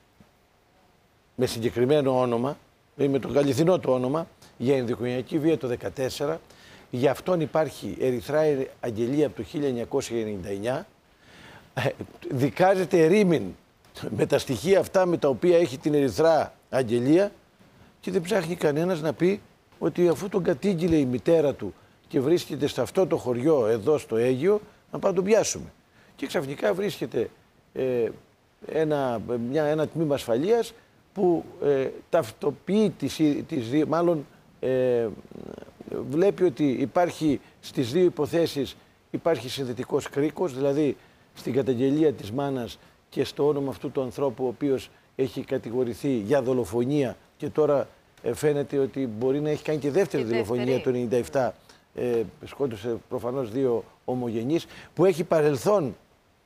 [SPEAKER 5] με συγκεκριμένο όνομα, με το αληθινό το όνομα, για ενδοοικογενειακή βία το δύο χιλιάδες δεκατέσσερα. Γι' αυτόν υπάρχει ερυθρά αγγελία από το χίλια εννιακόσια ενενήντα εννιά. Δικάζεται ερήμην με τα στοιχεία αυτά με τα οποία έχει την ερυθρά αγγελία και δεν ψάχνει κανένας να πει ότι αφού τον κατήγγειλε η μητέρα του και βρίσκεται σε αυτό το χωριό εδώ στο Αίγυο, να πάμε τον πιάσουμε. Και ξαφνικά βρίσκεται ε, ένα, μια, ένα τμήμα ασφαλείας που ε, ταυτοποιεί τις, τις δύο, μάλλον ε, βλέπει ότι υπάρχει στις δύο υποθέσεις υπάρχει συνδετικός κρίκος, δηλαδή στην καταγγελία της μάνας και στο όνομα αυτού του ανθρώπου ο οποίος έχει κατηγορηθεί για δολοφονία και τώρα ε, φαίνεται ότι μπορεί να έχει κάνει και δεύτερη και δολοφονία δεύτερη. Το ενενήντα επτά. Ε, σκότωσε προφανώς δύο ομογενείς, που έχει παρελθόν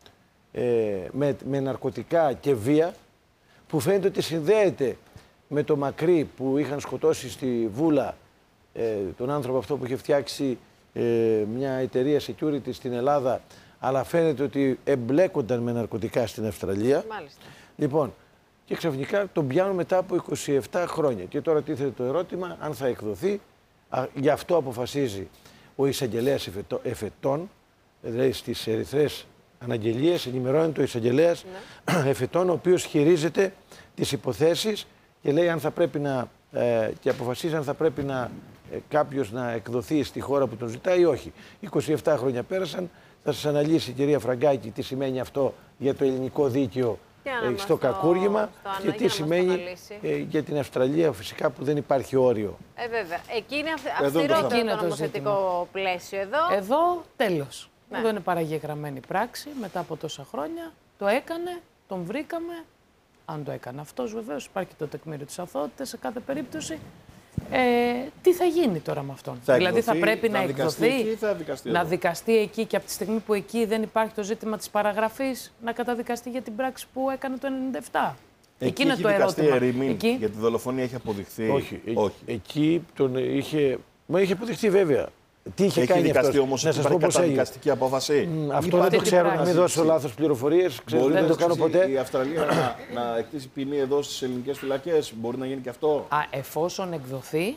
[SPEAKER 5] ε, με, με ναρκωτικά και βία, που φαίνεται ότι συνδέεται με το Μακρύ που είχαν σκοτώσει στη Βούλα ε, τον άνθρωπο αυτό που είχε φτιάξει ε, μια εταιρεία security στην Ελλάδα, αλλά φαίνεται ότι εμπλέκονταν με ναρκωτικά στην Αυστραλία.
[SPEAKER 2] Μάλιστα. Λοιπόν,
[SPEAKER 5] και ξαφνικά τον πιάνουν μετά από είκοσι επτά χρόνια. Και τώρα τίθεται το ερώτημα αν θα εκδοθεί. Α, γι' αυτό αποφασίζει ο εισαγγελέας εφετών, δηλαδή στις ερυθρές αναγγελίες, ενημερώνεται ο εισαγγελέας ναι. εφετών, ο οποίος χειρίζεται τις υποθέσεις και λέει αν θα πρέπει να, ε, και αποφασίζει αν θα πρέπει να, ε, κάποιος να εκδοθεί στη χώρα που τον ζητάει ή όχι. είκοσι επτά χρόνια πέρασαν, θα σας αναλύσει η κυρία Φραγκάκη τι σημαίνει αυτό για το ελληνικό δίκαιο ε, στο κακούργημα στο και τι σημαίνει ε, για την Αυστραλία φυσικά που δεν υπάρχει όριο.
[SPEAKER 2] Ε, βέβαια. Εκεί είναι αυστηρότερο το, το νομοθετικό πλαίσιο εδώ.
[SPEAKER 7] Εδώ τέλος. Ναι. Εδώ είναι παραγεγραμμένη πράξη μετά από τόσα χρόνια. Το έκανε, τον βρήκαμε. Αν το έκανε αυτός βεβαίως υπάρχει το τεκμήριο της αθωότητας σε κάθε περίπτωση. Ε, τι θα γίνει τώρα με αυτόν?
[SPEAKER 3] Θα
[SPEAKER 7] δηλαδή
[SPEAKER 3] εκδοθεί,
[SPEAKER 7] θα πρέπει
[SPEAKER 3] θα
[SPEAKER 7] να εκδοθεί,
[SPEAKER 3] εκεί, θα δικαστεί
[SPEAKER 7] να
[SPEAKER 3] εδώ.
[SPEAKER 7] δικαστεί εκεί και από τη στιγμή που εκεί δεν υπάρχει το ζήτημα της παραγραφής να καταδικαστεί για την πράξη που έκανε το ενενήντα επτά.
[SPEAKER 3] Εκεί, εκεί είναι το ερώτημα. Ερημίν, εκεί... Για τη δολοφονία έχει αποδειχθεί.
[SPEAKER 5] Όχι.
[SPEAKER 3] Όχι.
[SPEAKER 5] Εκεί τον είχε... Μα είχε αποδειχθεί βέβαια. Τι είχε
[SPEAKER 3] έχει
[SPEAKER 5] κάνει
[SPEAKER 3] δικαστεί
[SPEAKER 5] όμως,
[SPEAKER 3] όμως υπάρχει καταδικαστική απόφαση.
[SPEAKER 5] Mm, αυτό δεν το ξέρω, να μην δώσω λάθος πληροφορίες.
[SPEAKER 3] Μπορεί
[SPEAKER 5] δεν
[SPEAKER 3] να
[SPEAKER 5] το κάνω ποτέ.
[SPEAKER 3] Η Αυστραλία να, να εκτίσει ποινή εδώ στις ελληνικές φυλακές. Μπορεί να γίνει και αυτό.
[SPEAKER 7] Α, εφόσον εκδοθεί,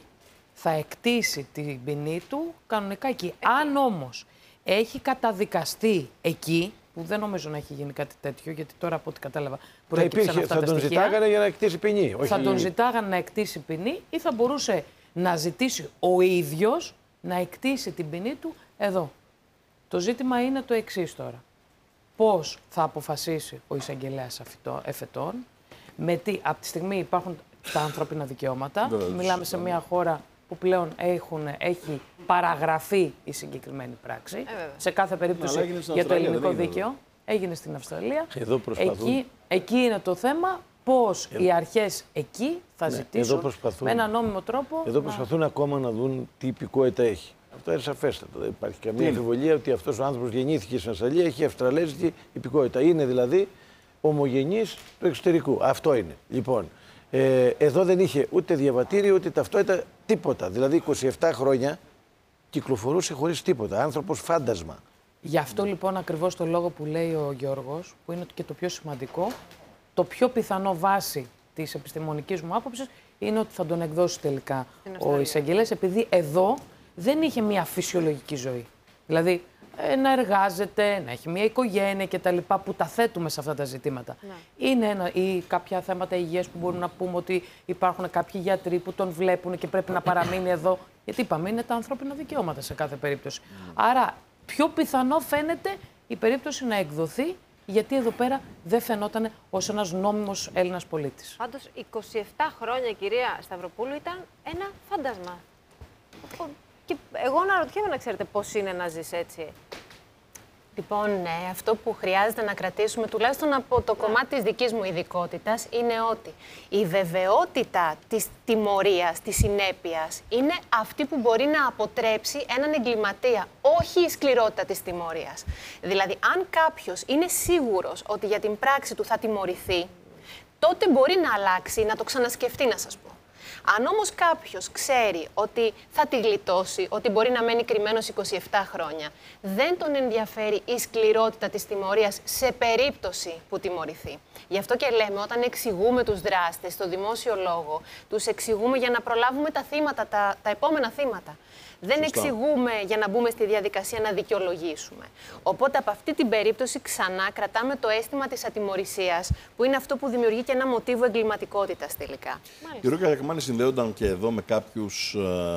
[SPEAKER 7] θα εκτίσει την ποινή του κανονικά εκεί. Αν όμως έχει καταδικαστεί εκεί, που δεν νομίζω να έχει γίνει κάτι τέτοιο, γιατί τώρα από ό,τι κατάλαβα προέκυψαν αυτά τα στοιχεία.
[SPEAKER 5] Θα τον ζητάγανε για να εκτίσει ποινή. Όχι...
[SPEAKER 7] Θα τον ζητάγανε να εκτίσει ποινή ή θα μπορούσε να ζητήσει ο ίδιος να εκτίσει την ποινή του εδώ. Το ζήτημα είναι το εξής τώρα. Πώς θα αποφασίσει ο εισαγγελέας εφετών, με τι, από τη στιγμή υπάρχουν τα ανθρώπινα δικαιώματα, μιλάμε σε μια χώρα που πλέον έχουν, έχει παραγραφεί η συγκεκριμένη πράξη. Ε, σε κάθε περίπτωση για το ελληνικό δίκαιο. Έγινε στην Αυστραλία.
[SPEAKER 5] Εδώ προσπαθούν.
[SPEAKER 7] Εκεί, εκεί είναι το θέμα πώς ε... οι αρχές εκεί θα ναι, ζητήσουν με έναν νόμιμο τρόπο.
[SPEAKER 5] Εδώ προσπαθούν να... ακόμα να δουν τι υπηκότητα έχει. Αυτό είναι σαφέστατο. Δεν υπάρχει καμία αμφιβολία ότι αυτός ο άνθρωπος γεννήθηκε στην Αυστραλία, έχει αυστραλέζικη υπηκότητα. Είναι δηλαδή ομογενής του εξωτερικού. Αυτό είναι. Λοιπόν, ε, εδώ δεν είχε ούτε διαβατήριο ούτε ταυτότητα, τίποτα. Δηλαδή είκοσι επτά χρόνια κυκλοφορούσε χωρίς τίποτα. Άνθρωπος φάντασμα.
[SPEAKER 7] Γι' αυτό λοιπόν ακριβώς το λόγο που λέει ο Γιώργος, που είναι και το πιο σημαντικό, το πιο πιθανό βάση της επιστημονικής μου άποψης είναι ότι θα τον εκδώσει τελικά ο εισαγγελέας, επειδή εδώ δεν είχε μια φυσιολογική ζωή. Δηλαδή ε, να εργάζεται, να έχει μια οικογένεια κτλ. Που τα θέτουμε σε αυτά τα ζητήματα. Ναι. Είναι ένα, ή κάποια θέματα υγείας που μπορούμε να πούμε ότι υπάρχουν κάποιοι γιατροί που τον βλέπουν και πρέπει να παραμείνει εδώ. Γιατί είπαμε, είναι τα ανθρώπινα δικαιώματα σε κάθε περίπτωση. Mm. Άρα, πιο πιθανό φαίνεται η περίπτωση να εκδοθεί, γιατί εδώ πέρα δεν φαινόταν ως ένας νόμιμος Έλληνας πολίτης.
[SPEAKER 2] Πάντως, είκοσι επτά χρόνια, κυρία Σταυροπούλου, ήταν ένα φάντασμα. Και εγώ αναρωτιέμαι να ξέρετε πώς είναι να ζεις έτσι.
[SPEAKER 6] Λοιπόν, ναι, αυτό που χρειάζεται να κρατήσουμε, τουλάχιστον από το κομμάτι της δικής μου ειδικότητας, είναι ότι η βεβαιότητα της τιμωρίας, της συνέπειας, είναι αυτή που μπορεί να αποτρέψει έναν εγκληματία, όχι η σκληρότητα της τιμωρίας. Δηλαδή, αν κάποιος είναι σίγουρος ότι για την πράξη του θα τιμωρηθεί, τότε μπορεί να αλλάξει, να το ξανασκεφτεί, να σας πω. Αν όμως κάποιος ξέρει ότι θα τη γλιτώσει, ότι μπορεί να μένει κρυμμένος είκοσι επτά χρόνια, δεν τον ενδιαφέρει η σκληρότητα της τιμωρίας σε περίπτωση που τιμωρηθεί. Γι' αυτό και λέμε, όταν εξηγούμε τους δράστες στο δημόσιο λόγο, τους εξηγούμε για να προλάβουμε τα θύματα, τα, τα επόμενα θύματα. Δεν Σωστά. εξηγούμε για να μπούμε στη διαδικασία να δικαιολογήσουμε. Οπότε, από αυτή την περίπτωση, ξανά κρατάμε το αίσθημα της ατιμωρησίας, που είναι αυτό που δημιουργεί και ένα μοτίβο εγκληματικότητας τελικά.
[SPEAKER 3] Οι Γιώργο Καλιακμάνη συνδέονταν και εδώ με κάποιους.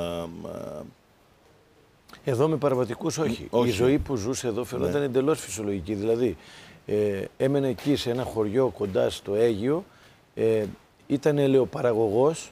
[SPEAKER 5] Εδώ με παραβατικούς, όχι. όχι. Η ζωή που ζούσε εδώ φαινόταν ναι. εντελώς φυσιολογική. Δηλαδή, ε, έμενε εκεί σε ένα χωριό κοντά στο Αίγυο, ε, ήταν ελαιοπαραγωγός.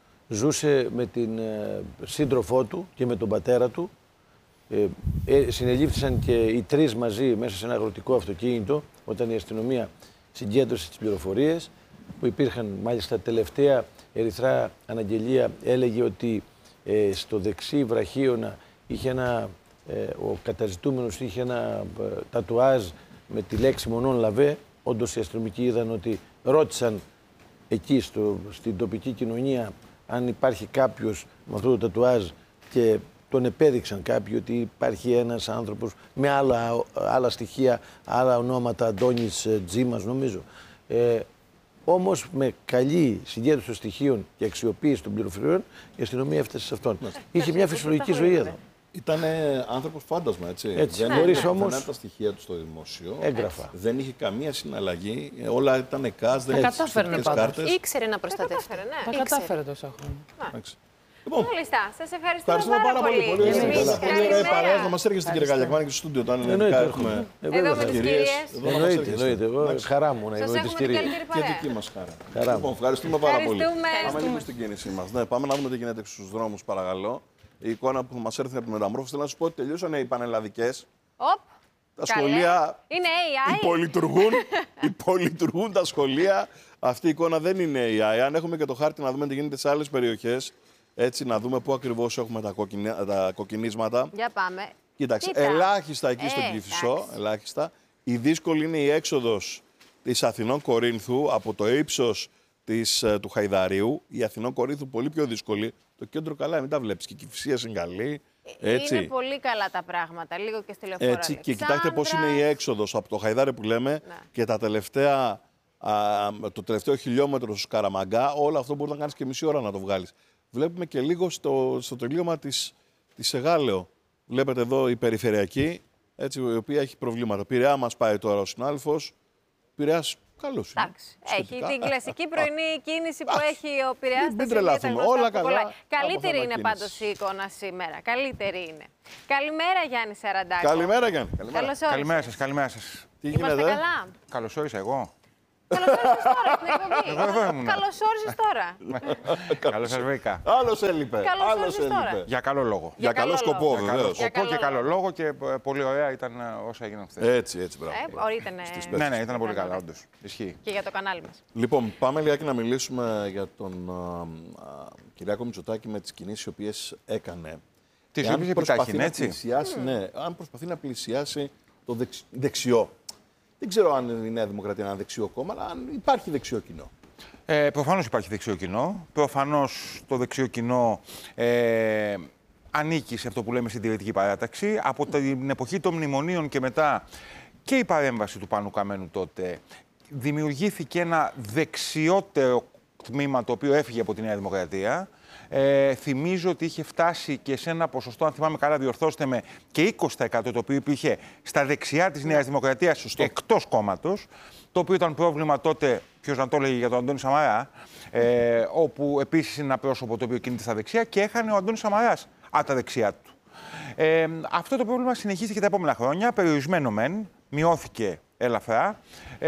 [SPEAKER 5] Ζούσε με την ε, σύντροφό του και με τον πατέρα του. Ε, ε, συνελήφθησαν και οι τρεις μαζί μέσα σε ένα αγροτικό αυτοκίνητο, όταν η αστυνομία συγκέντρωσε τις πληροφορίες, που υπήρχαν μάλιστα τελευταία ερυθρά αναγγελία, έλεγε ότι ε, στο δεξί βραχίωνα είχε ένα, ε, ο καταζητούμενος είχε ένα ε, τατουάζ με τη λέξη «Μονόν λαβέ». Όντως οι αστυνομικοί είδαν ότι ρώτησαν εκεί στο, στην τοπική κοινωνία αν υπάρχει κάποιος με αυτό το τατουάζ και τον επέδειξαν κάποιοι ότι υπάρχει ένας άνθρωπος με άλλα, άλλα στοιχεία, άλλα ονόματα, Αντώνης Τζίμας νομίζω. Ε, όμως με καλή συγκέντρωση των στοιχείων και αξιοποίηση των πληροφοριών η αστυνομία έφτασε σε αυτόν. Είχε μια φυσιολογική ζωή εδώ.
[SPEAKER 3] Ήταν άνθρωπος φάντασμα, έτσι.
[SPEAKER 5] έτσι.
[SPEAKER 3] Δεν
[SPEAKER 5] ναι, ναι.
[SPEAKER 3] όμως... τα στοιχεία του στο δημόσιο.
[SPEAKER 5] Έγγραφα.
[SPEAKER 3] Δεν είχε καμία συναλλαγή. Όλα ήταν εκάς, δεν
[SPEAKER 7] είχε τις
[SPEAKER 3] κάρτες.
[SPEAKER 6] Ήξερε να προστατευτεί.
[SPEAKER 2] Ναι.
[SPEAKER 7] Τα κατάφερε τόσα χρόνια.
[SPEAKER 2] Λοιπόν, μάλιστα. Σας ευχαριστούμε πάρα, πάρα πολύ.
[SPEAKER 3] πολύ. Πολύ ωραία παρέα. Να μας έρχεστε, κύριε Καλιακμάνη, και στο στούντιο. Όταν έχουμε
[SPEAKER 2] εδώ με τις κυρίες.
[SPEAKER 5] Εννοείται, εννοείται. Εγώ χαρά μου να είμαι με τις κυρίες.
[SPEAKER 3] Και δική μας χαρά. Λοιπόν, ευχαριστούμε πάρα πολύ. Πάμε λίγο στην κίνησή μας. Πάμε να δούμε τι γίνεται στους δρόμους, παρακαλώ. Η εικόνα που μας έρθει από τη μεταμόρφωση, θέλω να σου πω ότι τελείωσαν οι πανελλαδικές.
[SPEAKER 2] Οπ,
[SPEAKER 3] τα σχολεία
[SPEAKER 2] είναι έι άι.
[SPEAKER 3] Υπολειτουργούν, υπολειτουργούν τα σχολεία. Αυτή η εικόνα δεν είναι έι άι. Αν έχουμε και το χάρτη να δούμε τι γίνεται σε άλλες περιοχές, έτσι να δούμε πού ακριβώς έχουμε τα, κοκκινι... τα κοκκινίσματα.
[SPEAKER 2] Για πάμε.
[SPEAKER 3] Κοίταξε, Κοίτα. ελάχιστα εκεί ε, στον Κηφισό, ελάχιστα. Η δύσκολη είναι η έξοδος της Αθηνών Κορίνθου από το ύψος της, του Χαϊδαρίου. Η Αθηνών Κορίνθου πολύ πιο δύσκολη. Το κέντρο καλά, μην τα βλέπεις. Και η Κηφισίας είναι καλή. Έτσι.
[SPEAKER 2] Είναι πολύ καλά τα πράγματα. Λίγο και στη Λεωφόρο.
[SPEAKER 3] Έτσι. Και κοιτάξτε πώς είναι η έξοδος από το Χαϊδάρι που λέμε ναι. και τα τελευταία, α, το τελευταίο χιλιόμετρο στο Σκαραμαγκά. Όλο αυτό μπορεί να κάνεις και μισή ώρα να το βγάλεις. βλέπουμε και λίγο στο, στο τελείωμα της, της Εγάλεο. Βλέπετε εδώ η περιφερειακή, έτσι, η οποία έχει προβλήματα. Πειραιά μας πάει τώρα ο συνάδελφος. Πειραιάς καλός είναι.
[SPEAKER 2] Εντάξει. Έχει την κλασική πρωινή κίνηση που έχει ο Πειραιάς.
[SPEAKER 3] Μην τρελαθούμε. Όλα καλά.
[SPEAKER 2] Καλύτερη είναι πάντως η εικόνα σήμερα. Καλύτερη είναι. Καλημέρα, Γιάννη Σαραντάκο.
[SPEAKER 3] Καλημέρα, Γιάννη.
[SPEAKER 2] Καλώς όρισες.
[SPEAKER 8] Καλημέρα σας, καλημέρα σας.
[SPEAKER 3] Τι
[SPEAKER 2] Είμαστε
[SPEAKER 3] γίνεται?
[SPEAKER 2] καλά.
[SPEAKER 8] Καλώς όρισα εγώ.
[SPEAKER 2] Καλώς όρισες τώρα στην εκπομπή.
[SPEAKER 8] Εγώ εδώ ήμουν.
[SPEAKER 2] Καλώς όρισες τώρα.
[SPEAKER 8] Καλώς σας βρήκα.
[SPEAKER 3] Άλλος έλειπε.
[SPEAKER 2] Καλώς
[SPEAKER 3] Άλλος
[SPEAKER 2] όρισες τώρα.
[SPEAKER 3] έλειπε.
[SPEAKER 8] Για καλό λόγο.
[SPEAKER 3] Για καλό σκοπό,
[SPEAKER 8] Για καλό
[SPEAKER 3] βεβαίως.
[SPEAKER 2] Για
[SPEAKER 8] σκοπό και
[SPEAKER 2] καλό
[SPEAKER 8] καλό λόγο και ε, πολύ ωραία ήταν ε, όσα έγιναν χθες.
[SPEAKER 3] Έτσι, έτσι, μπράβο.
[SPEAKER 2] Ε,
[SPEAKER 3] μπράβο.
[SPEAKER 2] ήτανε-
[SPEAKER 3] Στις
[SPEAKER 8] Ναι,
[SPEAKER 3] πέτσες.
[SPEAKER 8] ναι, ήταν πολύ καλά, όντως. Ισχύει.
[SPEAKER 2] Και για το κανάλι μας.
[SPEAKER 3] Λοιπόν, πάμε λιγάκι να μιλήσουμε για τον α, α, Κυριάκο Μητσοτάκη με τις κινήσεις οι οποίες έκανε.
[SPEAKER 8] Τις
[SPEAKER 3] Εάν
[SPEAKER 8] οποίες
[SPEAKER 3] προσπαθεί
[SPEAKER 8] επιτάχυνε,
[SPEAKER 3] να
[SPEAKER 8] έτσι.
[SPEAKER 3] πλησιάσει, ναι, αν προσπαθεί να πλησιάσει το δεξ- δεξιό. Δεν ξέρω αν η Νέα Δημοκρατία είναι ένα δεξιό κόμμα, αλλά αν υπάρχει δεξιό κοινό.
[SPEAKER 8] Ε, προφανώς υπάρχει δεξιό κοινό. Προφανώς το δεξιό κοινό ε, ανήκει σε αυτό που λέμε συντηρητική παράταξη. Από την εποχή των μνημονίων και μετά και η παρέμβαση του Πάνου Καμένου τότε δημιουργήθηκε ένα δεξιότερο τμήμα το οποίο έφυγε από τη Νέα Δημοκρατία. Ε, θυμίζω ότι είχε φτάσει και σε ένα ποσοστό, αν θυμάμαι καλά, διορθώστε με, και είκοσι τοις εκατό το οποίο υπήρχε στα δεξιά της Νέας Δημοκρατίας εκτός κόμματος. Το οποίο ήταν πρόβλημα τότε, ποιος να το έλεγε, για τον Αντώνη Σαμαρά, ε, όπου επίσης είναι ένα πρόσωπο το οποίο κινείται στα δεξιά και έχανε ο Αντώνης Σαμαράς από τα δεξιά του. Ε, αυτό το πρόβλημα συνεχίστηκε τα επόμενα χρόνια, περιορισμένο μεν, μειώθηκε ελαφρά.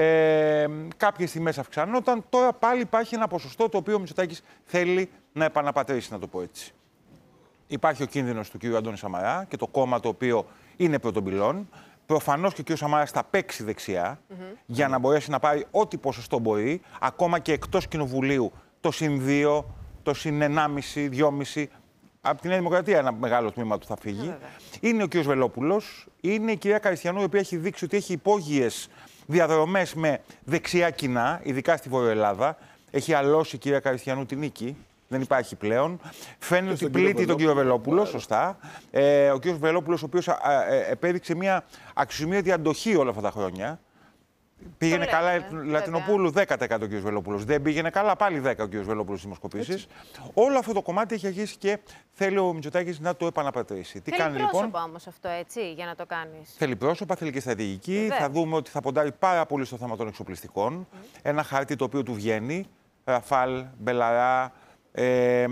[SPEAKER 8] Ε, κάποιες τιμές αυξανόταν. Τώρα πάλι υπάρχει ένα ποσοστό το οποίο ο Μητσοτάκης θέλει να επαναπατρίσει, να το πω έτσι. Υπάρχει ο κίνδυνος του κ. Αντώνη Σαμαρά και το κόμμα το οποίο είναι πρωτομπυλών. Προφανώς και ο κ. Σαμαράς θα παίξει δεξιά mm-hmm. για να μπορέσει να πάρει ό,τι ποσοστό μπορεί, ακόμα και εκτός κοινοβουλίου, το συν δύο, το συν ενάμιση, δυόμιση. Από τη Νέα Δημοκρατία ένα μεγάλο τμήμα του θα φύγει. Mm-hmm. Είναι ο κ. Βελόπουλος, είναι η κυρία Καριστιανού, η οποία έχει δείξει ότι έχει υπόγειες διαδρομές με δεξιά κοινά, ειδικά στη Βόρεια Ελλάδα. Έχει αλώσει η κυρία Καριστιανού τη νίκη. Δεν υπάρχει πλέον. Φαίνεται ότι πλήττει τον κύριο Βελόπουλο, σωστά. Ε, ο κύριος Βελόπουλος, ο οποίος ε, ε, επέδειξε μια αξιοσημείωτη αντοχή όλα αυτά τα χρόνια. Πήγαινε
[SPEAKER 2] το
[SPEAKER 8] καλά,
[SPEAKER 2] λέμε,
[SPEAKER 8] Λατινοπούλου δέκα τοις εκατό ο κύριος Βελόπουλος. Δεν πήγαινε καλά, πάλι δέκα ο κύριος Βελόπουλος στις δημοσκοπήσεις. Όλο αυτό το κομμάτι έχει αρχίσει και θέλει ο Μητσοτάκης να το επαναπατρίσει. Τι
[SPEAKER 2] Θέλει
[SPEAKER 8] κάνει
[SPEAKER 2] πρόσωπα
[SPEAKER 8] λοιπόν.
[SPEAKER 2] όμως αυτό, έτσι, για να το κάνεις.
[SPEAKER 8] Θέλει πρόσωπα, θέλει και στρατηγική.
[SPEAKER 2] Βεβαίως.
[SPEAKER 8] Θα δούμε ότι θα ποντάρει πάρα πολύ στο θέμα των εξοπλιστικών. Mm. Ένα χάρτη το οποίο του βγαίνει. Ραφάλ, Μπελαρά. Ε,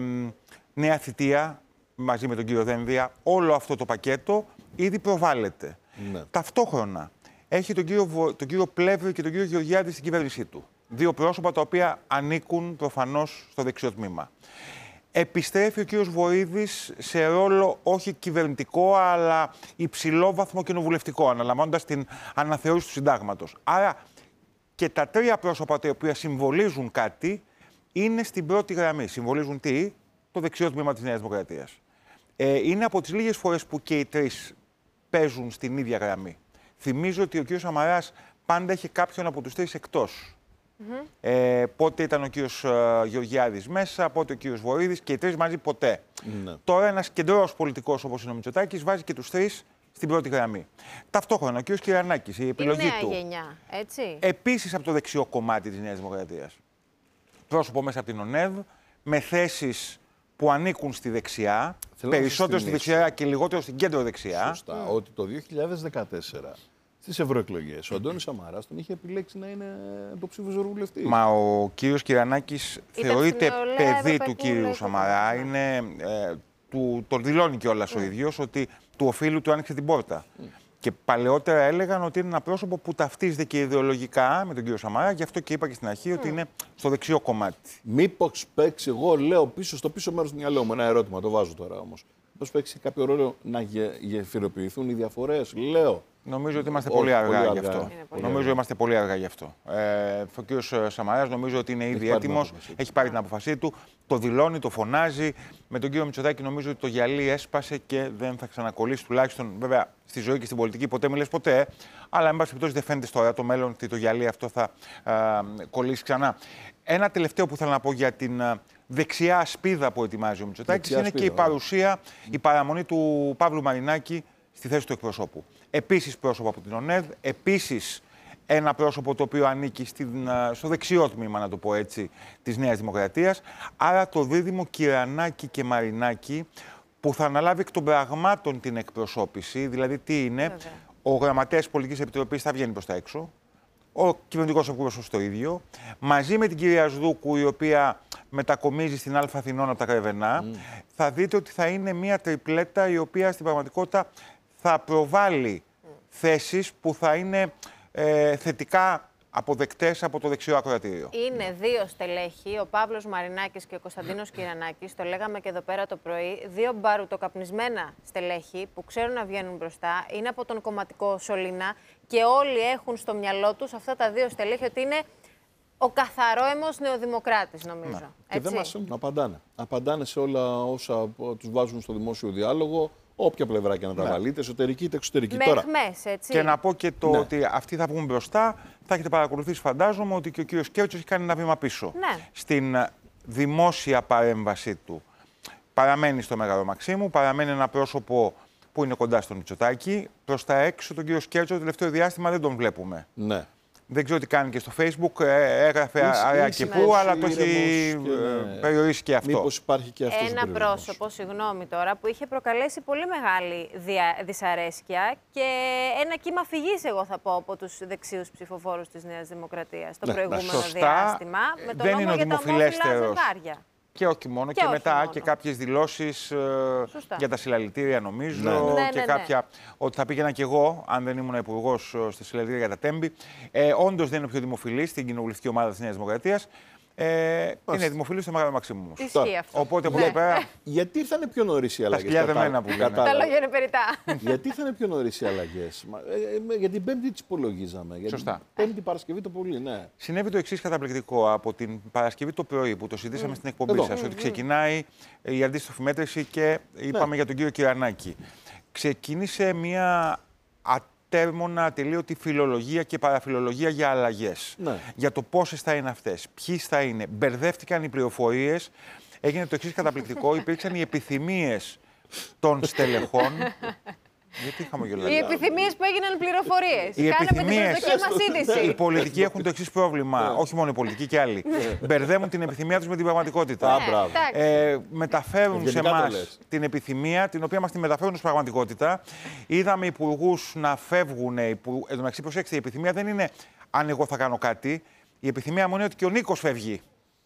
[SPEAKER 8] νέα θητεία μαζί με τον κύριο Δένδια, όλο αυτό το πακέτο ήδη προβάλλεται. Ναι. Ταυτόχρονα έχει τον κύριο, τον κύριο Πλεύρη και τον κύριο Γεωργιάδη στην κυβέρνησή του. Δύο πρόσωπα τα οποία ανήκουν προφανώς στο δεξιό τμήμα. Επιστρέφει ο κύριος Βορίδης σε ρόλο όχι κυβερνητικό, αλλά υψηλόβαθμο κοινοβουλευτικό, αναλαμβάνοντας την αναθεώρηση του συντάγματος. Άρα και τα τρία πρόσωπα τα οποία συμβολίζουν κάτι είναι στην πρώτη γραμμή. Συμβολίζουν τι? Το δεξιό τμήμα της Νέας Δημοκρατίας. Ε, είναι από τις λίγες φορές που και οι τρεις παίζουν στην ίδια γραμμή. Θυμίζω ότι ο κ. Σαμαράς πάντα είχε κάποιον από τους τρεις εκτός. Mm-hmm. Ε, πότε ήταν ο κ. Γεωργιάδης μέσα, πότε ο κ. Βορίδης και οι τρεις μαζί ποτέ. Mm-hmm. Τώρα ένας κεντρός πολιτικός όπως είναι ο Μητσοτάκης βάζει και τους τρεις στην πρώτη γραμμή. Ταυτόχρονα ο κ. Κυριανάκης, η επιλογή
[SPEAKER 2] η νέα
[SPEAKER 8] του.
[SPEAKER 2] Γενιά, έτσι.
[SPEAKER 8] Επίσης από το δεξιό κομμάτι της Νέας Δημοκρατίας. Πρόσωπο μέσα από την ΟΝΕΔ, με θέσεις που ανήκουν στη δεξιά, θέλω περισσότερο στη δεξιά και λιγότερο στην κέντρο δεξιά.
[SPEAKER 3] Σωστά, mm. ότι το δύο χιλιάδες δεκατέσσερα στις ευρωεκλογές ο Αντώνης Σαμαράς τον είχε επιλέξει να είναι υποψήφιος ευρωβουλευτής.
[SPEAKER 8] Μα ο κύριος Κυριανάκης θεωρείται παιδί του κύριου Σαμαρά, είναι, ε, του, τον δηλώνει κιόλας mm. ο ίδιος ότι του οφείλου του άνοιξε την πόρτα. Mm. Και παλαιότερα έλεγαν ότι είναι ένα πρόσωπο που ταυτίζεται και ιδεολογικά με τον κύριο Σαμαρά, γι' αυτό και είπα και στην αρχή mm. ότι είναι στο δεξιό κομμάτι.
[SPEAKER 3] Μήπως παίξει, εγώ λέω πίσω στο πίσω μέρος του μυαλού μου, ένα ερώτημα, το βάζω τώρα όμως. Μήπως παίξει κάποιο ρόλο να γε, γεφυροποιηθούν οι διαφορές, λέω.
[SPEAKER 8] Νομίζω ότι είμαστε πολύ αργά,
[SPEAKER 3] πολύ
[SPEAKER 8] γι' αυτό.
[SPEAKER 2] πολύ
[SPEAKER 8] νομίζω
[SPEAKER 2] αργά.
[SPEAKER 8] είμαστε πολύ αργά γι' αυτό. Ε, ο κύριος Σαμαράς νομίζω ότι είναι ήδη
[SPEAKER 3] έχει
[SPEAKER 8] έτοιμος, έχει πάρει την αποφασή του, το δηλώνει, το φωνάζει. Με τον κύριο Μητσοτάκη νομίζω ότι το γυαλί έσπασε και δεν θα ξανακολλήσει, τουλάχιστον βέβαια στη ζωή και στην πολιτική. Ποτέ μιλες ποτέ, αλλά εν πάση περιπτώσει δεν φαίνεται τώρα το μέλλον ότι το γυαλί αυτό θα α, κολλήσει ξανά. Ένα τελευταίο που θέλω να πω για την α, δεξιά ασπίδα που ετοιμάζει ο Μητσοτάκης είναι ασπίδα, και η παρουσία, mm. η παραμονή του Παύλου Μαρινάκη στη θέση του εκπροσώπου. Επίσης πρόσωπο από την ΟΝΕΔ, επίσης ένα πρόσωπο το οποίο ανήκει στην, στο δεξιό τμήμα, να το πω έτσι, της Νέας Δημοκρατίας. Άρα το δίδυμο Κυρανάκη και Μαρινάκη, που θα αναλάβει εκ των πραγμάτων την εκπροσώπηση, δηλαδή τι είναι, βέβαια. Ο γραμματέας Πολιτικής Επιτροπής θα βγαίνει προς τα έξω, ο κυβερνητικός εκπρόσωπος το ίδιο, μαζί με την κυρία Σδούκου, η οποία μετακομίζει στην Α' Αθηνών από τα Κρεβενά, mm. θα δείτε ότι θα είναι μια τριπλέτα η οποία στην πραγματικότητα θα προβάλλει mm. θέσεις που θα είναι ε, θετικά αποδεκτές από το δεξιό ακροατήριο.
[SPEAKER 2] Είναι δύο στελέχοι, ο Παύλος Μαρινάκης και ο Κωνσταντίνος Κυρανάκης, το λέγαμε και εδώ πέρα το πρωί, δύο μπαρουτοκαπνισμένα στελέχη που ξέρουν να βγαίνουν μπροστά, είναι από τον κομματικό σωλήνα και όλοι έχουν στο μυαλό τους αυτά τα δύο στελέχη ότι είναι ο καθαρόαιμος νεοδημοκράτης, νομίζω.
[SPEAKER 3] Να. Και δεν μας απαντάνε. Απαντάνε σε όλα όσα τους βάζουν στο δημόσιο διάλογο, όποια πλευρά και να τα ναι. βάλετε, εσωτερική είτε εξωτερική.
[SPEAKER 2] Με
[SPEAKER 3] Τώρα.
[SPEAKER 2] εχμές, έτσι.
[SPEAKER 8] Και να πω και το
[SPEAKER 3] ναι.
[SPEAKER 8] ότι αυτοί θα βγουν μπροστά. Θα έχετε παρακολουθήσει, φαντάζομαι, ότι και ο κύριος Κέρτσος έχει κάνει ένα βήμα πίσω.
[SPEAKER 2] Ναι.
[SPEAKER 8] Στην δημόσια παρέμβασή του. Παραμένει στο Μέγαρο Μαξίμου, παραμένει ένα πρόσωπο που είναι κοντά στον Μητσοτάκη. Προς τα έξω, τον κύριο Σκέρτσο, το τελευταίο διάστημα δεν τον βλέπουμε.
[SPEAKER 3] Ναι.
[SPEAKER 8] Δεν ξέρω τι κάνει και στο Facebook, έγραφε αραιά και πού, αλλά το έχει ναι. περιορίσει και αυτό.
[SPEAKER 3] Μήπως υπάρχει και αυτός
[SPEAKER 2] ένα πρόσωπο, συγγνώμη τώρα, που είχε προκαλέσει πολύ μεγάλη δια... δυσαρέσκεια και ένα κύμα φυγής, εγώ θα πω, από τους δεξιούς ψηφοφόρους της Νέας Δημοκρατίας το ναι, προηγούμενο
[SPEAKER 8] σωστά,
[SPEAKER 2] διάστημα, με τον νόμο για τα ομόφυλα ζευγάρια.
[SPEAKER 8] Και όχι μόνο, και,
[SPEAKER 2] και
[SPEAKER 8] όχι μετά
[SPEAKER 2] μόνο.
[SPEAKER 8] Και κάποιες δηλώσεις ε, για τα συλλαλητήρια, νομίζω,
[SPEAKER 3] ναι, ναι.
[SPEAKER 8] και
[SPEAKER 2] ναι, ναι,
[SPEAKER 8] κάποια
[SPEAKER 2] ναι. ότι
[SPEAKER 8] θα πήγαινα κι εγώ, αν δεν ήμουν υπουργός στα συλλαλητήρια για τα Τέμπη. Ε, όντως δεν είναι πιο δημοφιλής στην κοινοβουλευτική ομάδα της Νέας Δημοκρατίας. Ε, είναι δημοφιλής στο Μέγαρο Μαξίμου.
[SPEAKER 2] Ισχύει αυτό.
[SPEAKER 8] Οπότε από εδώ πέρα.
[SPEAKER 3] Γιατί ήρθανε πιο νωρίς οι αλλαγές?
[SPEAKER 8] Τα σκυλιά δεμένα που λένε.
[SPEAKER 2] Τα λόγια είναι περιτά.
[SPEAKER 3] Γιατί ήρθανε πιο νωρίς οι αλλαγές? Ε, ε, για την Πέμπτη τις υπολογίζαμε. Για
[SPEAKER 8] Σωστά.
[SPEAKER 3] Την Πέμπτη Παρασκευή το πολύ, ναι.
[SPEAKER 8] Συνέβη το εξής καταπληκτικό από την Παρασκευή το πρωί που το συζητήσαμε mm. στην εκπομπή σας, mm. ότι ξεκινάει η αντίστροφη μέτρηση και είπαμε ναι. για τον κύριο Κυρανάκη. Ξεκίνησε μια τέρμονα ατελείωτη φιλολογία και παραφιλολογία για αλλαγές. Ναι. Για το πόσες θα είναι αυτές, ποιες θα είναι. Μπερδεύτηκαν οι πληροφορίες. Έγινε το εξής καταπληκτικό. Υπήρξαν οι επιθυμίες των στελεχών. Γιατί χαμογελάτε?
[SPEAKER 2] Οι επιθυμίες που έγιναν πληροφορίες.
[SPEAKER 8] Οι
[SPEAKER 2] Κάναμε την προσδοκία μας είδηση.
[SPEAKER 8] Οι πολιτικοί έχουν το εξής πρόβλημα. Όχι μόνο οι πολιτικοί και άλλοι. Μπερδεύουν την επιθυμία τους με την πραγματικότητα. ε, μεταφέρουν σε εμάς την επιθυμία, την οποία μας τη μεταφέρουν ως πραγματικότητα. Είδαμε υπουργούς να φεύγουν. Εν τω μεταξύ, προσέξτε, η επιθυμία δεν είναι αν εγώ θα κάνω κάτι. Η επιθυμία μου είναι ότι και ο Νίκος φεύγει.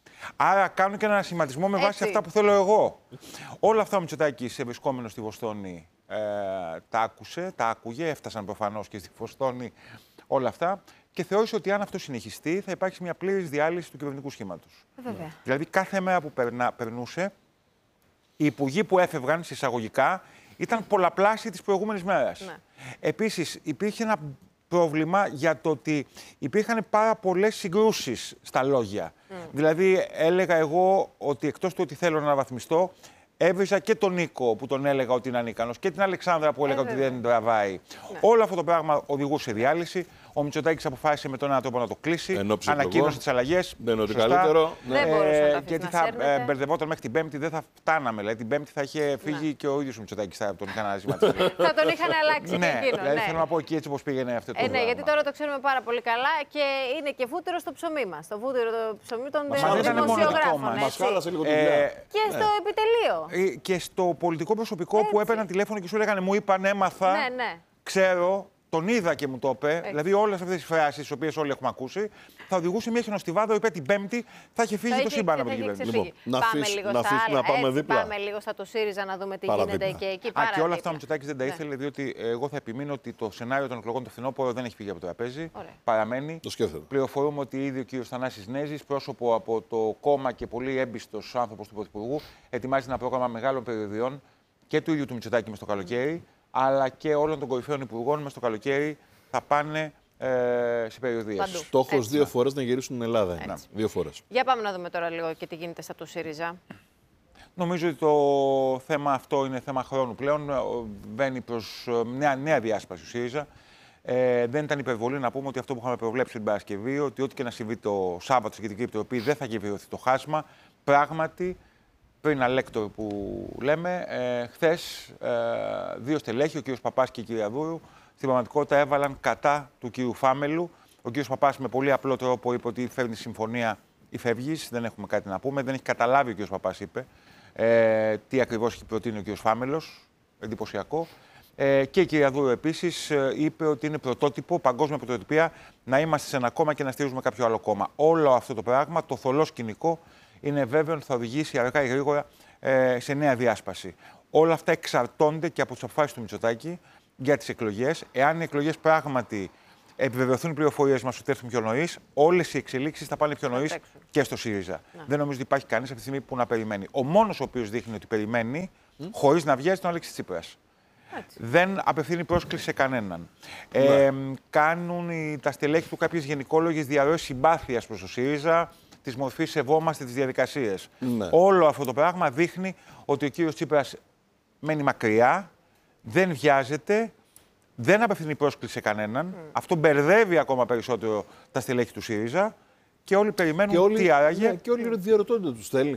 [SPEAKER 8] Άρα κάνουν και ένα σχηματισμό με βάση Έτσι. αυτά που θέλω εγώ. Όλα αυτά ο Μητσοτάκης, βρισκόμενος στη Βοστόνη, ε, τα άκουσε, τα άκουγε, έφτασαν προφανώς και στη Βοστόνη όλα αυτά και θεώρησε ότι αν αυτό συνεχιστεί θα υπάρξει μια πλήρης διάλυση του κυβερνητικού σχήματος.
[SPEAKER 2] Βέβαια.
[SPEAKER 8] Δηλαδή κάθε μέρα που περνά, περνούσε, οι υπουργοί που έφευγαν εισαγωγικά ήταν πολλαπλάσιοι της προηγούμενης μέρας. Ναι. Επίσης υπήρχε ένα πρόβλημα για το ότι υπήρχαν πάρα πολλές συγκρούσεις στα λόγια. Mm. Δηλαδή, έλεγα εγώ ότι εκτός του ότι θέλω να αναβαθμιστώ, έβριζα και τον Νίκο που τον έλεγα ότι είναι ανίκανος και την Αλεξάνδρα που έλεγα ε, ότι δεν τραβάει. Ναι. Όλο αυτό το πράγμα οδηγούσε σε διάλυση. Ο Μητσοτάκης αποφάσισε με τον ένα τρόπο να το κλείσει. Ανακοίνωσε τις αλλαγές.
[SPEAKER 3] Δεν είναι ότι καλύτερο.
[SPEAKER 2] Ναι. Δεν μπορούσε να τα αφήσει
[SPEAKER 8] γιατί
[SPEAKER 2] να
[SPEAKER 8] θα
[SPEAKER 2] σέρνεται.
[SPEAKER 8] ε, μπερδευόταν μέχρι την Πέμπτη, δεν θα φτάναμε. Δηλαδή την Πέμπτη θα είχε φύγει ναι. και ο ίδιος ο Μητσοτάκης θα τον είχαν αναζηματίσει.
[SPEAKER 2] Θα τον είχαν αλλάξει
[SPEAKER 8] ναι,
[SPEAKER 2] και εκείνο.
[SPEAKER 8] Δηλαδή
[SPEAKER 2] ναι.
[SPEAKER 8] θέλω να πω εκεί έτσι όπως πήγαινε αυτό το
[SPEAKER 2] ε,
[SPEAKER 8] πράγμα.
[SPEAKER 2] Ναι, γιατί τώρα το ξέρουμε πάρα πολύ καλά και είναι και βούτυρο στο ψωμί μας. Το βούτυρο το ψωμί των δημοσιογράφων.
[SPEAKER 3] Μας χάλασε λίγο τη δουλειά.
[SPEAKER 2] Και στο επιτελείο.
[SPEAKER 8] Και στο πολιτικό προσωπικό που έπαιρναν τηλέφωνο και σου λέγανε μου είπαν έμαθα, ξέρω. Τον είδα και μου το είπε. Έτσι. Δηλαδή, όλες αυτές τις φράσεις, τις οποίες όλοι έχουμε ακούσει, θα οδηγούσε μια χιονοστιβάδα, είπε την Πέμπτη θα είχε φύγει θα το σύμπαν από την κυβέρνηση.
[SPEAKER 3] Λοιπόν, να
[SPEAKER 2] πάμε
[SPEAKER 3] αφήσει,
[SPEAKER 2] λίγο
[SPEAKER 3] να,
[SPEAKER 2] στα άλλα.
[SPEAKER 3] να πάμε
[SPEAKER 2] Έτσι,
[SPEAKER 3] δίπλα.
[SPEAKER 2] Πάμε λίγο στα του ΣΥΡΙΖΑ να δούμε τι
[SPEAKER 3] Παρα
[SPEAKER 2] γίνεται
[SPEAKER 3] δίπλα.
[SPEAKER 2] και εκεί.
[SPEAKER 8] Α, και όλα αυτά ο Μητσοτάκης δεν τα ήθελε, ναι. διότι εγώ θα επιμείνω ότι το σενάριο των εκλογών του φθινόπωρο δεν έχει φύγει από το τραπέζι. Ωραία. Παραμένει.
[SPEAKER 3] Το σκέφτεται.
[SPEAKER 8] Πληροφορούμε ότι ήδη ο κ. Θανάσης Νέζης, πρόσωπο από το κόμμα και πολύ έμπιστος άνθρωπος του Πρωθυπουργού, ετοιμάζει ένα πρόγραμμα μεγάλων περιοδιών και του ίδιου του Μητσοτάκη μες στο καλοκαίρι, αλλά και όλων των κορυφαίων υπουργών μες στο καλοκαίρι. Θα πάνε ε, σε περιοδίες.
[SPEAKER 3] Στόχος δύο φορές να γυρίσουν στην Ελλάδα. Να, δύο φορές.
[SPEAKER 2] Για πάμε να δούμε τώρα λίγο και τι γίνεται στα του ΣΥΡΙΖΑ.
[SPEAKER 8] Νομίζω ότι το θέμα αυτό είναι θέμα χρόνου πλέον. Βαίνει προς μια νέα διάσπαση ο ΣΥΡΙΖΑ. Ε, δεν ήταν υπερβολή να πούμε ότι αυτό που είχαμε προβλέψει την Παρασκευή, ότι ό,τι και να συμβεί το Σάββατο στην Κεντρική Επιτροπή δεν θα γεφυρωθεί το χάσμα. Πράγματι, πριν αλέκτορ που λέμε, ε, χθες ε, δύο στελέχοι, ο κ. Παπάς και η κυρία Δούρου, στην πραγματικότητα έβαλαν κατά του κύριου Φάμελου, Ο κ. Παπάς με πολύ απλό τρόπο είπε ότι φέρνει συμφωνία ή φεύγεις, δεν έχουμε κάτι να πούμε. Δεν έχει καταλάβει ο κ. Παπάς, είπε, ε, τι ακριβώς έχει προτείνει ο κ. Φάμελος. Εντυπωσιακό. Ε, και η κυρία Δούρου επίσης είπε ότι είναι πρωτότυπο, παγκόσμια πρωτοτυπία, να είμαστε σε ένα κόμμα και να στηρίζουμε κάποιο άλλο κόμμα. Όλο αυτό το πράγμα, το θολό σκηνικό, είναι βέβαιο ότι θα οδηγήσει αργά ή γρήγορα ε, σε νέα διάσπαση. Όλα αυτά εξαρτώνται και από τις αποφάσεις του Μητσοτάκη για τις εκλογές. Εάν οι εκλογές πράγματι επιβεβαιωθούν οι πληροφορίες μας ότι έρθουν πιο νωρίς, όλες οι εξελίξεις θα πάνε πιο νωρίς και στο ΣΥΡΙΖΑ. Ναι. Δεν νομίζω ότι υπάρχει κανείς αυτή τη στιγμή που να περιμένει. Ο μόνος ο οποίος δείχνει ότι περιμένει, mm. χωρίς να βιάζει, τον Αλέξη Τσίπρας. Έτσι. Δεν απευθύνει πρόσκληση σε κανέναν. Ναι. Ε, κάνουν οι, τα στελέχη του κάποιες γενικόλογες διαρροές συμπάθειας προς το ΣΥΡΙΖΑ, της μορφής σεβόμαστε τις διαδικασίες. Ναι. Όλο αυτό το πράγμα δείχνει ότι ο κύριος Τσίπρας μένει μακριά, δεν βιάζεται, δεν απευθύνει πρόσκληση σε κανέναν. Mm. Αυτό μπερδεύει ακόμα περισσότερο τα στελέχη του ΣΥΡΙΖΑ και όλοι περιμένουν και όλοι, τι άραγε.
[SPEAKER 3] Ναι, και όλοι διαρωτώνται, τους θέλει.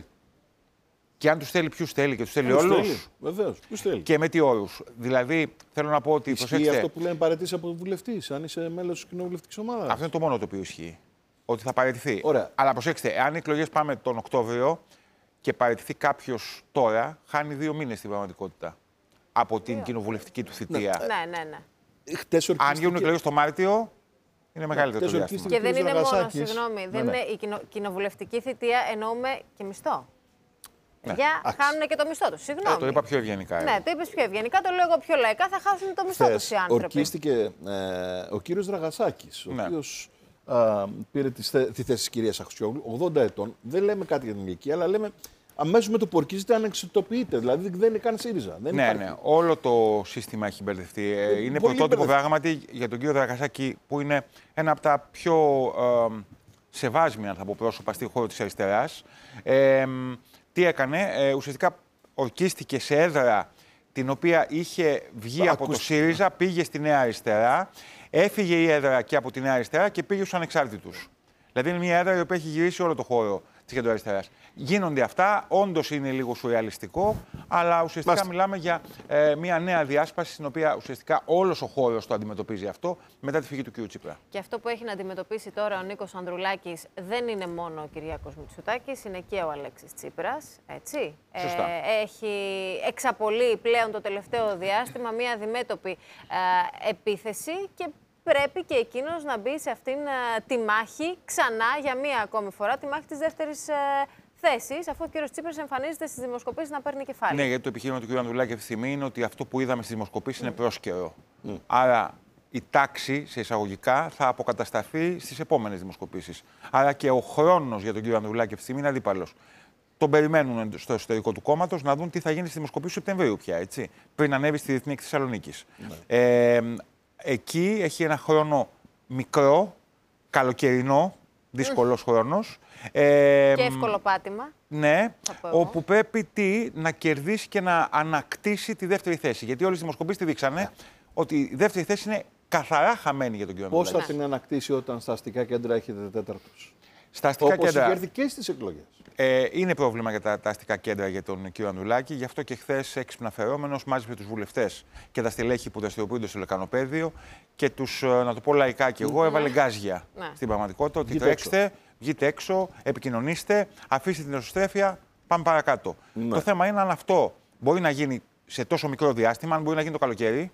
[SPEAKER 8] Και αν τους θέλει, ποιους θέλει και τους θέλει όλους.
[SPEAKER 3] Βεβαίως, ποιους θέλει.
[SPEAKER 8] Και με τι όρους. Δηλαδή, θέλω να πω ότι.
[SPEAKER 3] Ισχύει
[SPEAKER 8] προσέξτε,
[SPEAKER 3] αυτό που λένε παραιτήσει από βουλευτής, αν είσαι μέλος της κοινοβουλευτικής ομάδας.
[SPEAKER 8] Αυτό είναι το μόνο το οποίο ισχύει. Ότι θα παραιτηθεί.
[SPEAKER 3] Ωραία.
[SPEAKER 8] Αλλά προσέξτε, αν οι εκλογές πάμε τον Οκτώβριο και παραιτηθεί κάποιος τώρα, χάνει δύο μήνες στην πραγματικότητα από την κοινοβουλευτική του θητεία.
[SPEAKER 2] Ναι, ναι, ναι.
[SPEAKER 3] Χτες
[SPEAKER 8] αν γίνουν εκλογές το Μάρτιο, είναι μεγαλύτερο το διάστημα.
[SPEAKER 2] Και δεν είναι μόνο, συγγνώμη, δεν είναι η κοινο, κοινοβουλευτική θητεία, εννοούμε και μισθό.
[SPEAKER 8] Ναι.
[SPEAKER 2] Για χάνουν και το μισθό του. Συγγνώμη.
[SPEAKER 8] Ε, το είπα πιο ευγενικά.
[SPEAKER 2] Ναι, το είπες πιο ευγενικά, το λέω εγώ πιο λαϊκά, θα χάσουν το μισθό τους οι άνθρωποι.
[SPEAKER 3] Ορκίστηκε ε, ο κύριος Δραγασάκης, ο ναι. οποίος α, πήρε τη, τη θέση της κυρίας Αχουσιόγλου, ογδόντα ετών. Δεν λέμε κάτι για την ηλικία, αλλά λέμε αμέσως με το που ορκίζεται ανεξαρτητοποιείται. Δηλαδή δεν είναι καν ΣΥΡΙΖΑ. Δεν
[SPEAKER 8] ναι,
[SPEAKER 3] υπάρχει.
[SPEAKER 8] ναι. Όλο το σύστημα έχει μπερδευτεί. Ε, είναι πρωτότυπο πράγματι για τον κύριο Δραγασάκη, που είναι ένα από τα πιο ε, σεβάσμια, θα πω, πρόσωπα στη χώρα της αριστεράς. Ε, τι έκανε, ε, ουσιαστικά ορκίστηκε σε έδρα την οποία είχε βγει Α, από ακούστε. το ΣΥΡΙΖΑ, πήγε στη Νέα Αριστερά, έφυγε η έδρα και από τη Νέα Αριστερά και πήγε στους ανεξάρτητους. Δηλαδή είναι μια έδρα η οποία έχει γυρίσει όλο το χώρο της κεντροαριστεράς. Γίνονται αυτά, όντως είναι λίγο σουρεαλιστικό, αλλά ουσιαστικά Μάστε. μιλάμε για ε, μια νέα διάσπαση, στην οποία ουσιαστικά όλος ο χώρος το αντιμετωπίζει αυτό μετά τη φυγή του κ. Τσίπρα.
[SPEAKER 2] Και αυτό που έχει να αντιμετωπίσει τώρα ο Νίκος Ανδρουλάκης δεν είναι μόνο ο Κυριάκος Μητσοτάκης, είναι και ο Αλέξης Τσίπρας. Έτσι.
[SPEAKER 8] Σωστά.
[SPEAKER 2] Ε, έχει εξαπολύει πλέον το τελευταίο διάστημα μια αδιμέτωπη ε, επίθεση και πρέπει και εκείνος να μπει σε αυτήν uh, τη μάχη ξανά για μία ακόμη φορά, τη μάχη της δεύτερης uh, θέσης, αφού ο κύριος Τσίπρας εμφανίζεται στις δημοσκοπήσεις να παίρνει κεφάλι.
[SPEAKER 8] Ναι, γιατί το επιχείρημα του κ. Ανδρουλάκη αυτή τη στιγμή είναι ότι αυτό που είδαμε στις δημοσκοπήσεις mm. είναι πρόσκαιρο. Mm. Άρα η τάξη, σε εισαγωγικά, θα αποκατασταθεί στις επόμενες δημοσκοπήσεις. Άρα και ο χρόνος για τον κ. Ανδρουλάκη αυτή τη στιγμή είναι αντίπαλος. Τον περιμένουν στο εσωτερικό του κόμματος να δουν τι θα γίνει στις δημοσκοπήσεις του Σεπτεμβρίου πια, έτσι, πριν ανέβει στη Διεθνή Έκθεση Θεσσαλονίκης. Mm. Ε, Εκεί έχει ένα χρόνο μικρό, καλοκαιρινό, δύσκολος mm. χρόνος.
[SPEAKER 2] Ε, και εύκολο πάτημα.
[SPEAKER 8] Ναι, όπου πρέπει τι, να κερδίσει και να ανακτήσει τη δεύτερη θέση. Γιατί όλες οι δημοσκοπήσεις τη δείξανε yeah. ότι η δεύτερη θέση είναι καθαρά χαμένη για τον κύριο
[SPEAKER 3] Πώς
[SPEAKER 8] Ανδρουλάκη.
[SPEAKER 3] θα την ανακτήσει όταν στα αστικά κέντρα έχετε τέταρτος?
[SPEAKER 8] Στα αστικά
[SPEAKER 3] Όπως
[SPEAKER 8] κέντρα.
[SPEAKER 3] Όπως και στις εκλογές.
[SPEAKER 8] Ε, είναι πρόβλημα για τα, τα αστικά κέντρα για τον κύριο Ανδρουλάκη. Γι' αυτό και χθες έξυπνα φερόμενος μάζεψε τους βουλευτές και τα στελέχη που δραστηριοποιούνται στο λεκανοπέδιο και τους, να το πω λαϊκά κι εγώ, έβαλε γκάζια ναι. στην πραγματικότητα. Ότι
[SPEAKER 3] βγείτε
[SPEAKER 8] τρέξτε,
[SPEAKER 3] έξω.
[SPEAKER 8] βγείτε έξω, επικοινωνήστε, αφήστε την εσωστρέφεια, πάμε παρακάτω.
[SPEAKER 3] Ναι.
[SPEAKER 8] Το θέμα είναι αν αυτό μπορεί να γίνει σε τόσο μικρό διάστημα, αν μπορεί να γίνει το καλοκαίρι.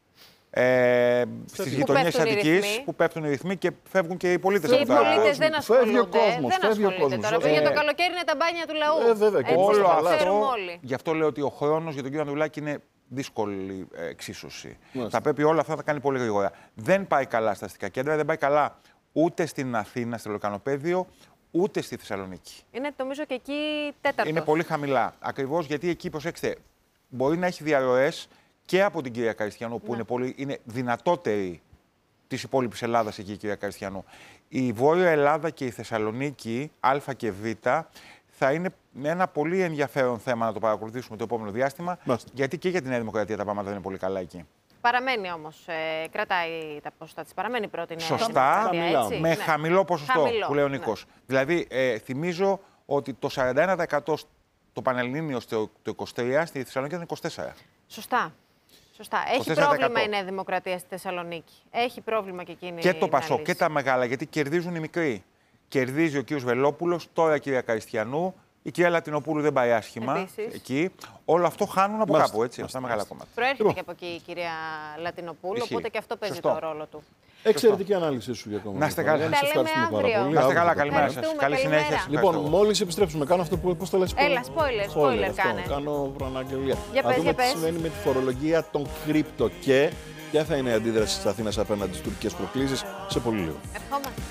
[SPEAKER 8] Ε, στις γειτονιές της Αττικής που πέφτουν οι ρυθμοί και φεύγουν και οι πολίτες.
[SPEAKER 2] Και οι πολίτες δεν ασχολούνται.
[SPEAKER 3] Φεύγει ο κόσμος.
[SPEAKER 2] Δεν
[SPEAKER 3] φεύγει
[SPEAKER 2] ασχολούνται
[SPEAKER 3] ο
[SPEAKER 2] τώρα.
[SPEAKER 3] κόσμος.
[SPEAKER 2] Για το καλοκαίρι είναι τα μπάνια του λαού.
[SPEAKER 3] Ε, βέβαια,
[SPEAKER 2] έτσι,
[SPEAKER 8] όλο
[SPEAKER 2] το
[SPEAKER 8] αυτό.
[SPEAKER 2] όλοι.
[SPEAKER 8] Γι' αυτό λέω ότι ο χρόνος για τον κύριο Ανδρουλάκη είναι δύσκολη εξίσωση.
[SPEAKER 3] Μάλιστα.
[SPEAKER 8] Θα πρέπει όλα αυτά να τα κάνει πολύ γρήγορα. Δεν πάει καλά στα αστικά κέντρα, δεν πάει καλά ούτε στην Αθήνα, στο Λεκανοπέδιο, ούτε στη Θεσσαλονίκη.
[SPEAKER 2] Είναι νομίζω και εκεί τέταρτος.
[SPEAKER 8] Είναι πολύ χαμηλά. Ακριβώς γιατί εκεί, προσέξτε, μπορεί να έχει διαρροές και από την κυρία Καριστιανού, που ναι. είναι, πολύ, είναι δυνατότερη της υπόλοιπης Ελλάδας εκεί η κυρία Καριστιανού. Η Βόρεια Ελλάδα και η Θεσσαλονίκη, Α και Β, θα είναι ένα πολύ ενδιαφέρον θέμα να το παρακολουθήσουμε το επόμενο διάστημα, Μάλιστα. γιατί και για τη Νέα Δημοκρατία τα πράγματα δεν είναι πολύ καλά εκεί.
[SPEAKER 2] Παραμένει όμως, ε, κρατάει τα ποσοστά της, παραμένει πρώτη Νέα
[SPEAKER 8] Σωστά,
[SPEAKER 2] έτσι,
[SPEAKER 8] με
[SPEAKER 2] ναι.
[SPEAKER 8] χαμηλό ποσοστό,
[SPEAKER 2] χαμηλό,
[SPEAKER 8] που λέει ο Νίκος. Ναι. Δηλαδή, ε, θυμίζω ότι το σαράντα ένα τοις εκατό το Πανελλήνιο στο το είκοσι τρία, στη Θεσσαλονίκη ήταν είκοσι τέσσερα.
[SPEAKER 2] Σωστά. Σωστά. Έχει
[SPEAKER 8] τέσσερα τοις εκατό.
[SPEAKER 2] πρόβλημα η Νέα Δημοκρατία στη Θεσσαλονίκη. Έχει πρόβλημα και εκείνη.
[SPEAKER 8] Και το
[SPEAKER 2] να
[SPEAKER 8] Πασόκ
[SPEAKER 2] λύσει.
[SPEAKER 8] και τα μεγάλα, γιατί κερδίζουν οι μικροί. Κερδίζει ο κ. Βελόπουλος, τώρα η κυρία Καριστιανού, η κυρία Λατινοπούλου δεν πάει άσχημα.
[SPEAKER 2] Επίσης.
[SPEAKER 8] Εκεί. Όλο αυτό χάνουν από
[SPEAKER 3] Μάλιστα,
[SPEAKER 8] κάπου, έτσι,
[SPEAKER 3] μάλιστα,
[SPEAKER 8] αυτά τα μεγάλα κόμματα.
[SPEAKER 2] Προέρχεται
[SPEAKER 3] Λοιπόν.
[SPEAKER 2] και από εκεί η κυρία Λατινοπούλου,
[SPEAKER 8] Ισχύει.
[SPEAKER 2] οπότε και αυτό παίζει
[SPEAKER 8] Σωστό.
[SPEAKER 2] το ρόλο του.
[SPEAKER 3] Εξαιρετική ανάλυση σου για ακόμα.
[SPEAKER 8] Να είστε
[SPEAKER 3] μια φορά.
[SPEAKER 8] καλά.
[SPEAKER 3] Γιάννη, σε
[SPEAKER 2] Τα λέμε
[SPEAKER 3] ευχαριστούμε πάρα
[SPEAKER 2] αύριο.
[SPEAKER 3] πολύ.
[SPEAKER 8] Να είστε
[SPEAKER 3] Αύριο
[SPEAKER 8] καλά,
[SPEAKER 3] θα το
[SPEAKER 8] καλημέρα
[SPEAKER 3] κάνουμε.
[SPEAKER 8] σας.
[SPEAKER 2] Ευχαριστούμε,
[SPEAKER 8] Καλή
[SPEAKER 2] καλημέρα.
[SPEAKER 8] συνέχεια. σας.
[SPEAKER 3] Λοιπόν,
[SPEAKER 8] Ευχαριστώ.
[SPEAKER 3] μόλις επιστρέψουμε, κάνω αυτό που πώς το λες.
[SPEAKER 2] Έλα, spoiler, spoiler
[SPEAKER 3] αυτό,
[SPEAKER 2] κάνε.
[SPEAKER 3] Κάνω προαναγγελία.
[SPEAKER 2] Για
[SPEAKER 3] Να
[SPEAKER 2] πες,
[SPEAKER 3] δούμε
[SPEAKER 2] για
[SPEAKER 3] τι
[SPEAKER 2] πες.
[SPEAKER 3] συμβαίνει με τη φορολογία των κρύπτο και ποια θα είναι η αντίδραση της Αθήνας απέναντι στις τουρκικές προκλήσεις σε πολύ λίγο.
[SPEAKER 2] Ερχόμαστε.